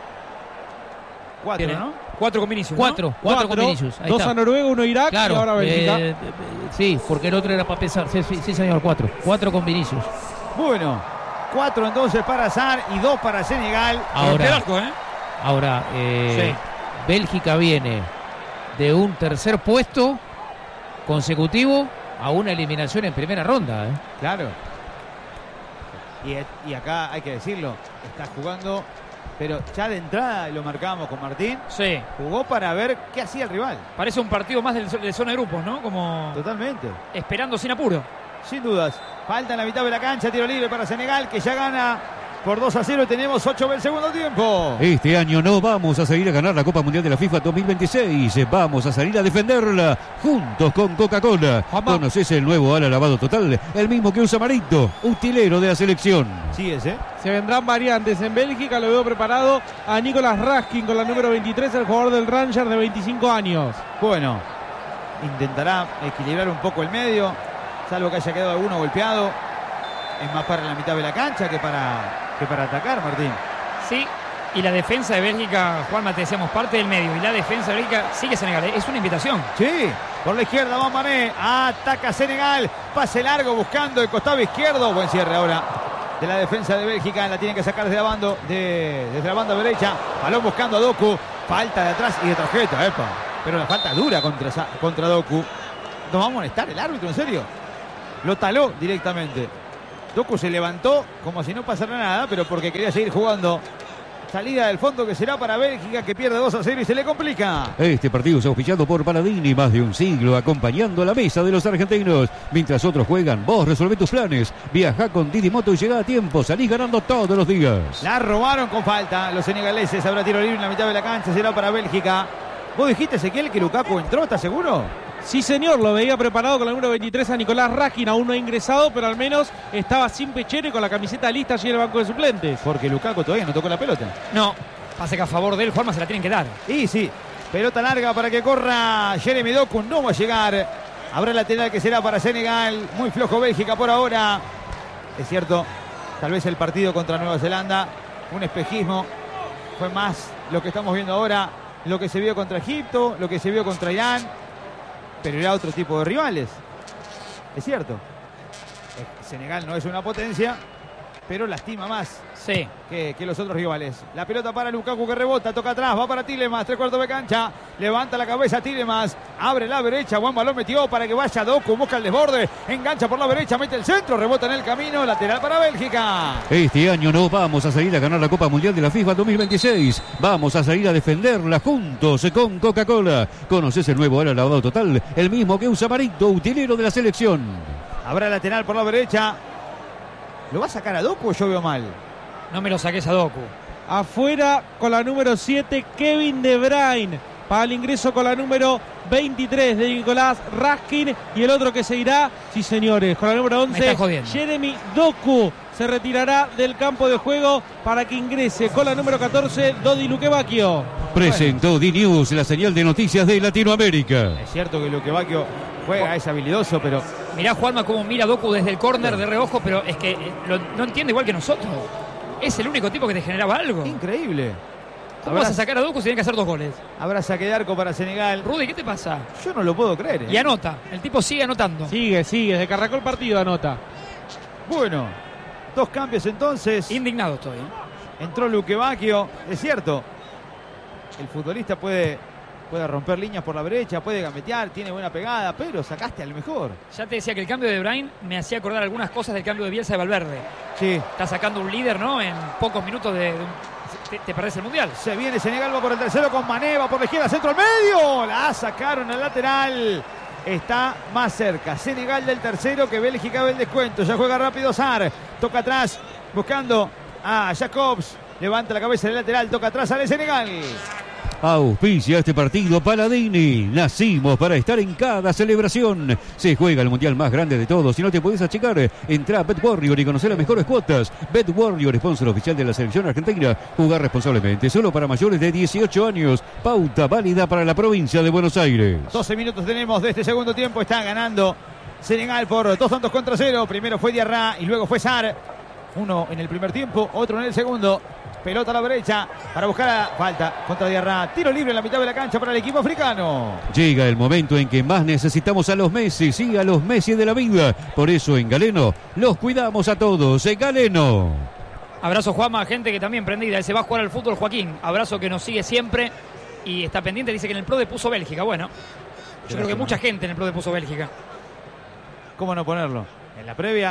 4, ¿no? 4 con Vinicius. 4 con Vinicius. 2 a Noruega, 1 a Irak, claro, y ahora Bélgica. Sí, porque el otro era para pesar. Sí, señor, 4. 4 con Vinicius. Bueno, 4 entonces para Azar y 2 para Senegal. Ahora, sí. Bélgica viene de un tercer puesto consecutivo a una eliminación en primera ronda. Claro. Y acá hay que decirlo, está jugando, pero ya de entrada lo marcábamos con Martín. Sí. Jugó para ver qué hacía el rival. Parece un partido más de zona de grupos, ¿no? Como totalmente. Esperando sin apuro. Sin dudas. Falta en la mitad de la cancha, tiro libre para Senegal, que ya gana por 2-0 y tenemos 8 del segundo tiempo. Este año no vamos a salir a ganar la Copa Mundial de la FIFA 2026. Vamos a salir a defenderla juntos con Coca-Cola. ¿Conoces el nuevo ala lavado total? El mismo que usa Marito, utilero de la selección. Sí, Se vendrán variantes. En Bélgica lo veo preparado a Nicolas Raskin con la número 23, el jugador del Rangers de 25 años. Bueno, intentará equilibrar un poco el medio, salvo que haya quedado alguno golpeado. es más para la mitad de la cancha que para atacar, Martín. Sí, y la defensa de Bélgica, Juanma, te decíamos, parte del medio, y la defensa de Bélgica sigue Senegal, es una invitación. Sí, por la izquierda va Mané, ataca Senegal, pase largo buscando el costado izquierdo, buen cierre ahora de la defensa de Bélgica, la tienen que sacar desde la banda derecha, balón buscando a Doku, falta de atrás y de tarjeta, pero la falta dura contra Doku. ¿Nos va a molestar el árbitro, en serio? Lo taló directamente. Doku se levantó como si no pasara nada, pero porque quería seguir jugando. Salida del fondo que será para Bélgica, que pierde 2-0 y se le complica. Este partido es auspiciado por Paladini, más de un siglo acompañando a la mesa de los argentinos. Mientras otros juegan, vos resolvé tus planes. Viajá con Didi Moto y llegá a tiempo. Salís ganando todos los días. La robaron con falta los senegaleses. Habrá tiro libre en la mitad de la cancha, será para Bélgica. ¿Vos dijiste, Ezequiel, que Lukaku entró? ¿Estás seguro? Sí, señor, lo veía preparado con el número 23 a Nicolás Raskin, aún no ha ingresado, pero al menos estaba sin pechero y con la camiseta lista allí en el banco de suplentes. Porque Lukaku todavía no tocó la pelota. No, pase que a favor de él, Juanma, se la tienen que dar. Y sí, pelota larga para que corra Jeremy Doku, no va a llegar. Habrá lateral que será para Senegal, muy flojo Bélgica por ahora. Es cierto, tal vez el partido contra Nueva Zelanda, un espejismo, fue más lo que estamos viendo ahora, lo que se vio contra Egipto, lo que se vio contra Irán. Pero era otro tipo de rivales. Es cierto. Senegal no es una potencia, pero lastima más que los otros rivales. La pelota para Lukaku que rebota, toca atrás, va para Tielemans, 3/4 de cancha. Levanta la cabeza Tielemans, abre la derecha, buen balón metió para que vaya Doku, busca el desborde, engancha por la derecha, mete el centro, rebota en el camino, lateral para Bélgica. Este año no vamos a salir a ganar la Copa Mundial de la FIFA 2026. Vamos a salir a defenderla juntos con Coca-Cola. ¿Conoces el nuevo Ala Lavado Total? El mismo que usa Marito, utilero de la selección. Habrá lateral por la derecha. ¿Lo va a sacar a Doku o yo veo mal? No me lo saques a Doku. Afuera con la número 7, Kevin De Bruyne. Para el ingreso con la número 23 de Nicolás Raskin. Y el otro que se irá, sí señores, con la número 11, Jeremy Doku. Se retirará del campo de juego para que ingrese con la número 14, Dodi Lukebakio. Presentó D-News, la señal de noticias de Latinoamérica. Es cierto que Lukebakio juega, es habilidoso, pero... Mirá, Juanma, cómo mira Doku desde el córner de reojo, pero es que no entiende igual que nosotros. Es el único tipo que te generaba algo. Increíble. ¿Cómo vas a sacar a Doku si tiene que hacer 2 goles? Habrá saque de arco para Senegal. Rudy, ¿qué te pasa? Yo no lo puedo creer. Y anota. El tipo sigue anotando. Sigue. Desde que arrancó el partido anota. Bueno, 2 cambios entonces. Indignado estoy. Entró Lukebakio. Es cierto. El futbolista puede romper líneas por la derecha, puede gambetear, tiene buena pegada, pero sacaste al mejor. Ya te decía que el cambio de Bruyne me hacía acordar algunas cosas del cambio de Bielsa de Valverde. Sí. Está sacando un líder, ¿no? En pocos minutos te perdés el Mundial. Se viene Senegal, va por el tercero con Mané, va por la izquierda, centro al medio. La sacaron al lateral. Está más cerca Senegal del tercero que Bélgica del descuento. Ya juega rápido Sarr. Toca atrás, buscando a Jacobs. Levanta la cabeza del lateral, toca atrás, sale Senegal. Auspicia este partido Paladini. Nacimos para estar en cada celebración. Se juega el mundial más grande de todos. Si no te puedes achicar, entra a BetWarrior y conocer las mejores cuotas. BetWarrior, sponsor oficial de la selección argentina. Jugar responsablemente, solo para mayores de 18 años. Pauta válida para la provincia de Buenos Aires. 12 minutos tenemos de este segundo tiempo. Está ganando Senegal por 2-0. Primero fue Diarra y luego fue Sarr. Uno en el primer tiempo, otro en el segundo. Pelota a la derecha para buscar a falta contra Diarra. Tiro libre en la mitad de la cancha para el equipo africano. Llega el momento en que más necesitamos a los Messi, sí, a los Messi de la vida. Por eso en Galeno los cuidamos a todos. En Galeno. Abrazo, Juanma, gente que también prendida. Se va a jugar al fútbol, Joaquín. Abrazo que nos sigue siempre y está pendiente. Dice que en el PRODE puso Bélgica. Bueno, yo creo que mucha gente en el PRODE puso Bélgica. ¿Cómo no ponerlo? En la previa,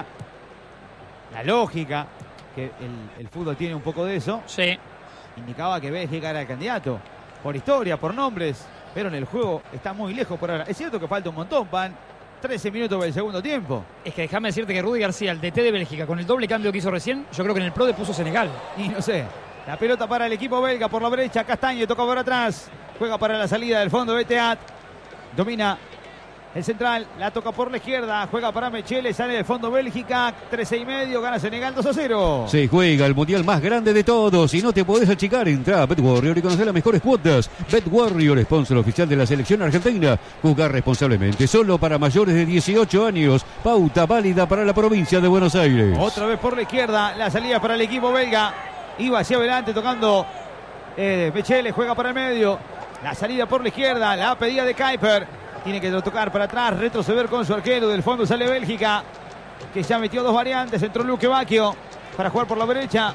la lógica, que el fútbol tiene un poco de eso. Sí. Indicaba que Bélgica era el candidato. Por historia, por nombres. Pero en el juego está muy lejos por ahora. Es cierto que falta un montón, Pan. 13 minutos del segundo tiempo. Es que déjame decirte que Rudy García, el DT de Bélgica, con el doble cambio que hizo recién, yo creo que en el PRODE puso Senegal. Y no sé. La pelota para el equipo belga por la derecha. Castaño toca por atrás. Juega para la salida del fondo de Teat. Domina El central la toca por la izquierda, juega para Mechele, sale del fondo Bélgica, 13,5, gana Senegal 2-0. Se juega el mundial más grande de todos y no te podés achicar. Entrá a BetWarrior y conocer las mejores cuotas. BetWarrior, sponsor oficial de la selección argentina. Jugar responsablemente, solo para mayores de 18 años. Pauta válida para la provincia de Buenos Aires. Otra vez por la izquierda, la salida para el equipo belga. Iba hacia adelante tocando Mechele, juega para el medio. La salida por la izquierda, la pedida de Kuiper. Tiene que tocar para atrás, retroceder con su arquero. Del fondo sale Bélgica, que ya metió dos variantes. Entró Luque Bacchio para jugar por la derecha.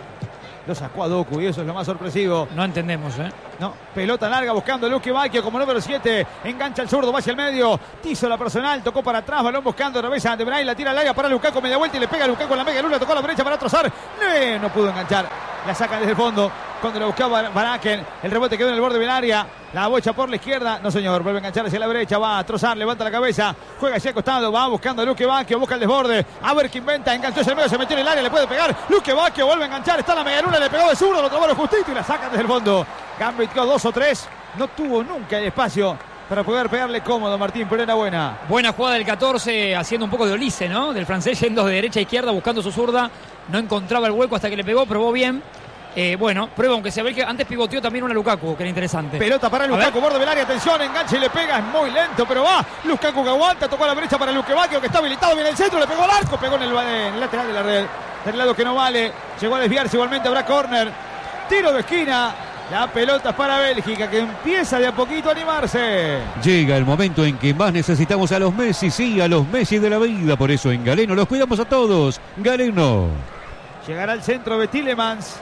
Lo sacó a Doku y eso es lo más sorpresivo. No entendemos, No, pelota larga buscando a Luque Bacchio como número 7. Engancha el zurdo, va hacia el medio. Tizo la personal, tocó para atrás. Balón buscando otra vez a De Vrij. La tira al área para Lukaku, media vuelta y le pega a Lukaku en la mega luna. Tocó a la derecha para trozar. No pudo enganchar. La sacan desde el fondo. Cuando lo buscaba Baraken, el rebote quedó en el borde del área. La bocha por la izquierda. No, señor. Vuelve a enganchar hacia la derecha. Va a trozar. Levanta la cabeza. Juega hacia el costado. Va buscando a Luque Bacchio. Busca el desborde. A ver qué inventa. Enganchó hacia el medio. Se metió en el área. Le puede pegar. Luque Bacchio vuelve a enganchar. Está en la medialuna. Le pegó de zurdo. Lo trabaron justito y la sacan desde el fondo. Gambit 2 o 3. No tuvo nunca el espacio para poder pegarle cómodo, Martín, pero era buena. Buena jugada del 14, haciendo un poco de Olise, ¿no? Del francés, yendo de derecha a izquierda, buscando su zurda. No encontraba el hueco hasta que le pegó, probó bien. Bueno, prueba, aunque se ve que antes pivoteó también una Lukaku, que era interesante. Pelota para Lukaku, borde del área, atención, engancha y le pega, es muy lento, pero va. Lukaku que aguanta, tocó a la brecha para Luque Bacchio, que está habilitado, viene el centro, le pegó al arco, pegó en el lateral de la red. Del lado que no vale, llegó a desviarse, igualmente habrá córner. Tiro de esquina. La pelota es para Bélgica, que empieza de a poquito a animarse. Llega el momento en que más necesitamos a los Messi, sí, a los Messi de la vida. Por eso en Galeno los cuidamos a todos. Galeno. Llegará al centro de Tielemans.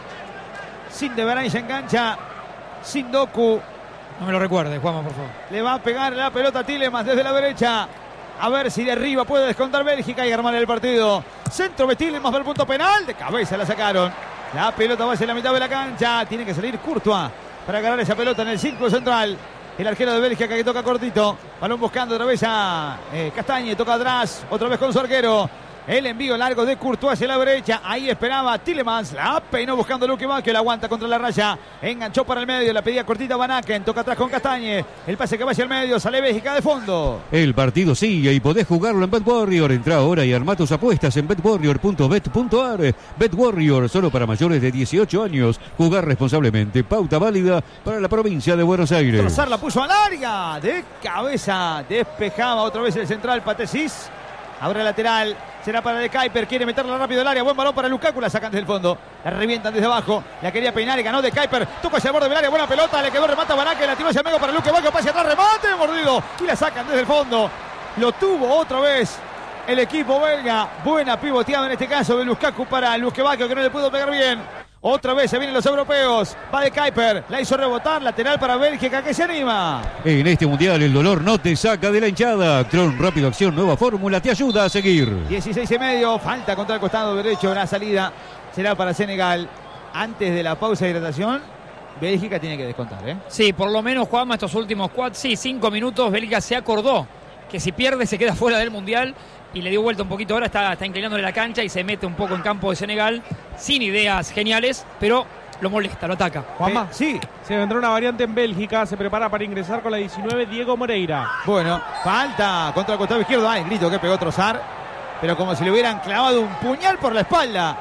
Sin De Vrij se engancha. Sin Doku. No me lo recuerde, Juanma, por favor. Le va a pegar la pelota a Tielemans desde la derecha. A ver si de arriba puede descontar Bélgica y armar el partido. Centro de Tielemans del punto penal. De cabeza la sacaron. La pelota va hacia la mitad de la cancha. Tiene que salir Courtois para ganar esa pelota en el círculo central. El arquero de Bélgica que toca cortito. Balón buscando otra vez a Castañe. Toca atrás. Otra vez con su arquero. El envío largo de Courtois hacia la derecha. Ahí esperaba Tielemans. La peinó buscando Luque Bacchio. La aguanta contra la raya. Enganchó para el medio. La pedía cortita Van Aken. Toca atrás con Castañe. El pase que va hacia el medio. Sale Bélgica de fondo. El partido sigue y podés jugarlo en BetWarrior. Entrá ahora y armá tus apuestas en betwarrior.bet.ar. BetWarrior, solo para mayores de 18 años. Jugar responsablemente. Pauta válida para la provincia de Buenos Aires. Trozar la puso al área. De cabeza. Despejaba otra vez el central Patesis. Ahora lateral. Será para De Kuiper, quiere meterla rápido al área. Buen balón para Lukaku, la sacan desde el fondo. La revientan desde abajo. La quería peinar y ganó De Kuiper. Toca hacia el borde del área, buena pelota. Le quedó, remata Van Aken, la tiró hacia el medio para Luque Bacchio. Pase atrás, remate, mordido. Y la sacan desde el fondo. Lo tuvo otra vez el equipo belga. Buena pivoteada en este caso de Lukaku para Luque Bacchio, que no le pudo pegar bien. Otra vez se vienen los europeos. Va De Kuiper, la hizo rebotar. Lateral para Bélgica, que se anima. En este mundial el dolor no te saca de la hinchada. Actron Rápido Acción, nueva fórmula, te ayuda a seguir. 16,5, falta contra el costado derecho. La salida será para Senegal. Antes de la pausa de hidratación, Bélgica tiene que descontar, Sí, por lo menos, Juanma, estos últimos 5 minutos, Bélgica se acordó que si pierde se queda fuera del mundial. Y le dio vuelta un poquito ahora, está inclinándole la cancha y se mete un poco en campo de Senegal, sin ideas geniales, pero lo molesta, lo ataca. Juanma, sí. Se vendrá una variante en Bélgica, se prepara para ingresar con la 19, Diego Moreira. Bueno, falta contra el costado izquierdo. El grito que pegó Trossard, pero como si le hubieran clavado un puñal por la espalda.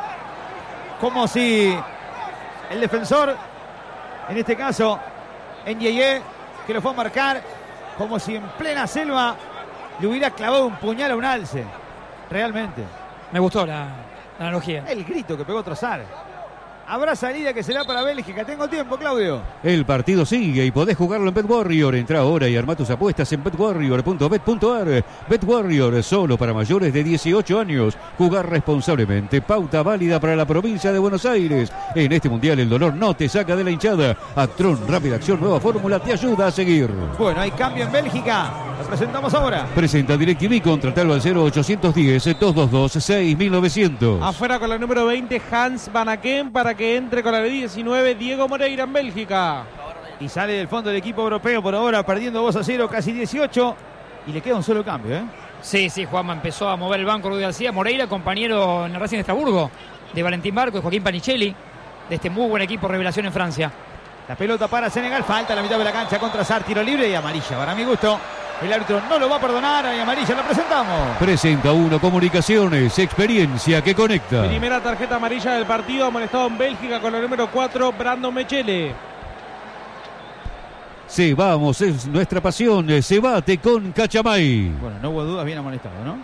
Como si el defensor, en este caso, Ndiaye, que lo fue a marcar, como si en plena selva le hubiera clavado un puñal a un alce. Realmente. Me gustó la analogía. El grito que pegó Trossard. Habrá salida que será para Bélgica. Tengo tiempo, Claudio. El partido sigue y podés jugarlo en BetWarrior. Entrá ahora y armá tus apuestas en betwarrior.bet.ar. BetWarrior, solo para mayores de 18 años. Jugar responsablemente. Pauta válida para la provincia de Buenos Aires. En este mundial el dolor no te saca de la hinchada. Actron Rápida Acción, nueva fórmula, te ayuda a seguir. Bueno, hay cambio en Bélgica. Lo presentamos ahora. Presenta DirecTV, contratalo al 0810-222-6900. Afuera con la número 20, Hans Van Aken, para que entre con la 19, Diego Moreira en Bélgica. Y sale del fondo del equipo europeo por ahora, perdiendo 2-0, casi 18. Y le queda un solo cambio, Sí, Juanma empezó a mover el banco Rudy García. Moreira, compañero en el Racing de Estrasburgo, de Valentín Barco y Joaquín Panichelli, de este muy buen equipo revelación en Francia. La pelota para Senegal, falta a la mitad de la cancha contra Sar, tiro libre y amarilla, para mi gusto. El árbitro no lo va a perdonar. Hay amarilla, la presentamos. Presenta Uno Comunicaciones, experiencia que conecta. Primera tarjeta amarilla del partido, amonestado en Bélgica con el número 4, Brandon Mechele. Se vamos, es nuestra pasión. Se bate con Cachamay. Bueno, no hubo dudas, bien amonestado, ¿no?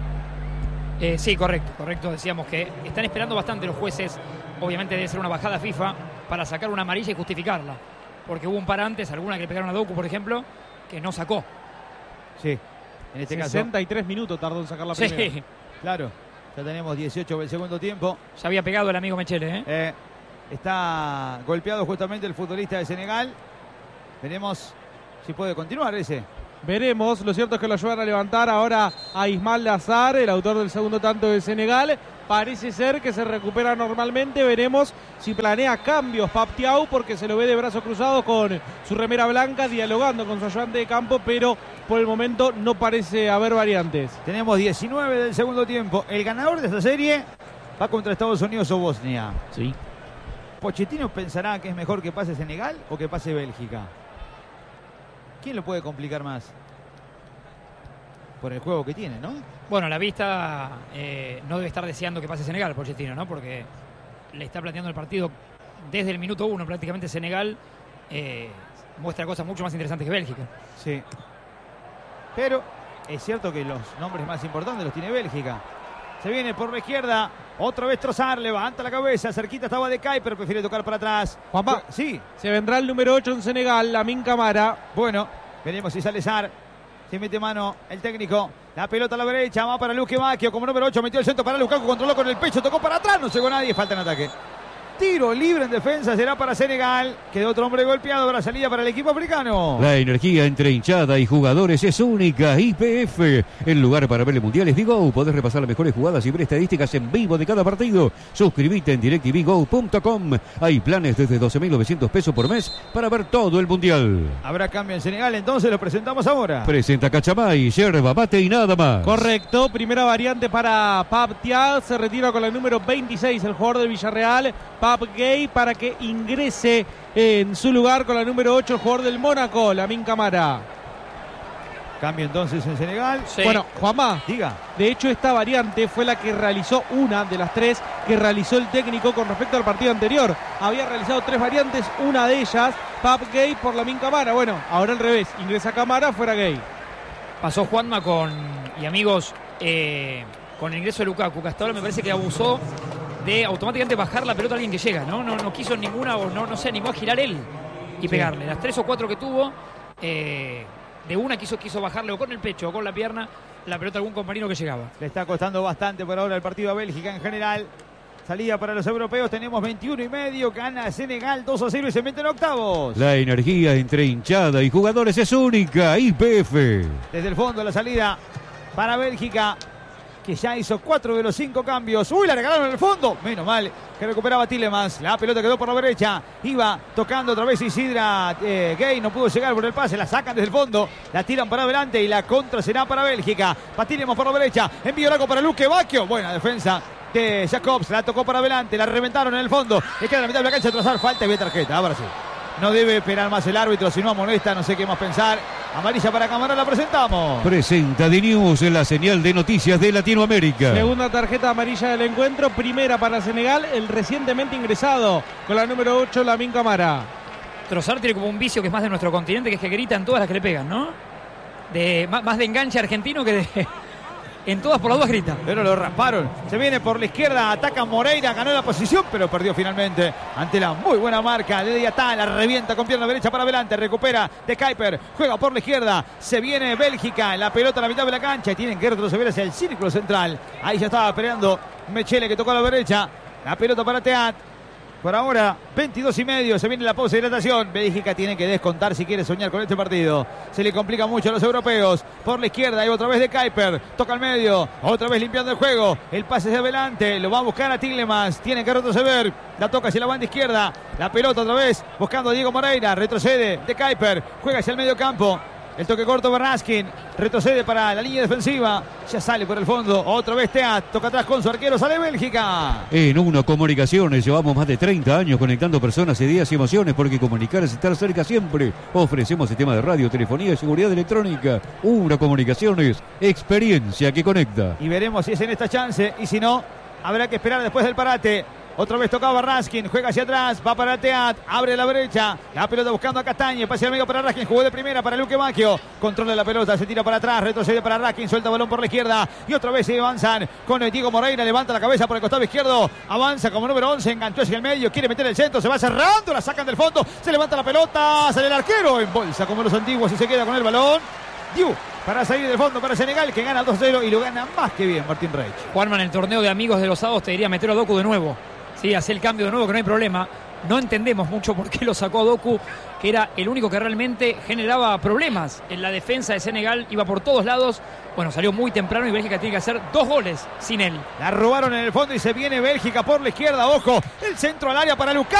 Sí, correcto. Decíamos que están esperando bastante los jueces. Obviamente debe ser una bajada FIFA para sacar una amarilla y justificarla. Porque hubo un par antes, alguna que le pegaron a Doku, por ejemplo, que no sacó. Sí, en este 63 minutos tardó en sacar la primera. Sí, claro. Ya tenemos 18 del segundo tiempo. Ya había pegado el amigo Mechele, ¿eh? Está golpeado justamente el futbolista de Senegal. Veremos si puede continuar ese. Veremos, lo cierto es que lo ayudan a levantar ahora a Ismail Lazar, el autor del segundo tanto de Senegal. Parece ser que se recupera normalmente. Veremos si planea cambios Pape Thiaw, porque se lo ve de brazos cruzados con su remera blanca, dialogando con su ayudante de campo, pero por el momento no parece haber variantes. Tenemos 19 del segundo tiempo. El ganador de esta serie va contra Estados Unidos o Bosnia. Sí. ¿Pochettino pensará que es mejor que pase Senegal o que pase Bélgica? ¿Quién lo puede complicar más? Por el juego que tiene, ¿no? Bueno, a la vista no debe estar deseando que pase Senegal, Pochettino, ¿no? Porque le está planteando el partido desde el minuto 1 prácticamente. Senegal muestra cosas mucho más interesantes que Bélgica. Sí. Pero es cierto que los nombres más importantes los tiene Bélgica. Se viene por la izquierda. Otra vez Trossard, levanta la cabeza. Cerquita estaba de Kuiper, prefiere tocar para atrás. Juanpa, sí. Se vendrá el número 8 en Senegal, Lamine Camara. Bueno, veremos si sale Sarr. Se mete mano el técnico. La pelota a la derecha, va para Luque Bacchio. Como número 8 metió el centro para Lukaku, controló con el pecho, tocó para atrás, no llegó nadie, falta en ataque. Tiro libre en defensa, será para Senegal. Quedó otro hombre golpeado, para salida para el equipo africano. La energía entre hinchada y jugadores es única. YPF, el lugar para ver el mundial es Vigo. Podés repasar las mejores jugadas y ver estadísticas en vivo de cada partido. Suscribite en directvgo.com. Hay planes desde 12.900 pesos por mes para ver todo el mundial. Habrá cambio en Senegal, entonces lo presentamos ahora. Presenta Cachamay, yerba, mate y nada más. Correcto, primera variante para Pape Thiaw. Se retira con el número 26, el jugador del Villarreal, Pape Gueye, para que ingrese en su lugar con la número 8 el jugador del Mónaco, Lamine Camara. Cambio entonces en Senegal. Sí. Bueno, Juanma, diga. De hecho, esta variante fue la que realizó una de las 3 que realizó el técnico con respecto al partido anterior. Había realizado 3 variantes, una de ellas, Pape Gueye por Lamine Camara. Bueno, ahora al revés, ingresa Camara, fuera Gueye. Pasó Juanma y amigos, con el ingreso de Lukaku, que hasta ahora me parece que abusó de automáticamente bajar la pelota a alguien que llega, ¿no? No quiso ninguna, o no se animó a girar él y pegarle. Las 3 o 4 que tuvo, de una quiso bajarle o con el pecho o con la pierna la pelota a algún compañero que llegaba. Le está costando bastante por ahora el partido a Bélgica en general. Salida para los europeos, tenemos 21,5, gana Senegal 2-0 y se mete en octavos. La energía entre hinchada y jugadores es única. YPF. Desde el fondo la salida para Bélgica, que ya hizo 4 de los 5 cambios. ¡Uy! La regalaron en el fondo. Menos mal que recuperaba Tielemans. La pelota quedó por la derecha. Iba tocando otra vez Isidra Gueye. No pudo llegar por el pase. La sacan desde el fondo. La tiran para adelante y la contra será para Bélgica. Pa Tielemans por la derecha. Envío largo para Luque Bacchio. Buena defensa de Jacobs. La tocó para adelante. La reventaron en el fondo. Le queda la mitad de la cancha. Trossard. Falta y ve tarjeta. Ahora sí. No debe esperar más el árbitro, si no amonesta, no sé qué más pensar. Amarilla para Camara, la presentamos. Presenta D-News en la señal de noticias de Latinoamérica. Segunda tarjeta amarilla del encuentro, primera para Senegal, el recientemente ingresado con la número 8, Lamine Camara. Trossard tiene como un vicio que es más de nuestro continente, que es que gritan todas las que le pegan, ¿no? Más de enganche argentino que de... En todas por las dudas grita. Pero lo rasparon. Se viene por la izquierda, ataca Moreira, ganó la posición, pero perdió finalmente ante la muy buena marca de Diatá. La revienta con pierna derecha para adelante, recupera de Kuiper, juega por la izquierda. Se viene Bélgica, la pelota a la mitad de la cancha y tienen que retroceder hacia el círculo central. Ahí ya estaba peleando Mechele, que tocó a la derecha. La pelota para Teat. Por ahora, 22,5, se viene la pausa de hidratación. Bélgica tiene que descontar si quiere soñar con este partido. Se le complica mucho a los europeos. Por la izquierda, y otra vez de Kuiper. Toca al medio, otra vez limpiando el juego. El pase es de adelante, lo va a buscar a Tielemans. Tiene que retroceder. La toca hacia la banda izquierda. La pelota otra vez, buscando a Diego Moreira. Retrocede de Kuiper. Juega hacia el medio campo. El toque corto Barraskin. Retrocede para la línea defensiva. Ya sale por el fondo. Otra vez Teat. Toca atrás con su arquero. Sale Bélgica. En Uno Comunicaciones llevamos más de 30 años conectando personas, ideas y emociones, porque comunicar es estar cerca siempre. Ofrecemos sistema de radio, telefonía y seguridad electrónica. Uno Comunicaciones, experiencia que conecta. Y veremos si es en esta chance. Y si no, habrá que esperar después del parate. Otra vez tocaba Raskin, juega hacia atrás, va para Teat, abre la brecha, la pelota buscando a Castañe, pase al medio para Raskin, jugó de primera para Luque Macchio, controla la pelota, se tira para atrás, retrocede para Raskin, suelta balón por la izquierda y otra vez se avanzan con Diego Moreira, levanta la cabeza por el costado izquierdo, avanza como número 11, enganchó hacia el medio, quiere meter el centro, se va cerrando, la sacan del fondo, se levanta la pelota, sale el arquero, en bolsa como los antiguos y se queda con el balón. Diu, para salir del fondo para Senegal, que gana 2-0 y lo gana más que bien Martín Reich. Juanma, en el torneo de amigos de los sábados te diría meter a Doku de nuevo. Sí, hace el cambio de nuevo, que no hay problema. No entendemos mucho por qué lo sacó a Doku, que era el único que realmente generaba problemas en la defensa de Senegal. Iba por todos lados. Bueno, salió muy temprano y Bélgica tiene que hacer 2 goles sin él. La robaron en el fondo y se viene Bélgica por la izquierda. Ojo, el centro al área para Lukaku.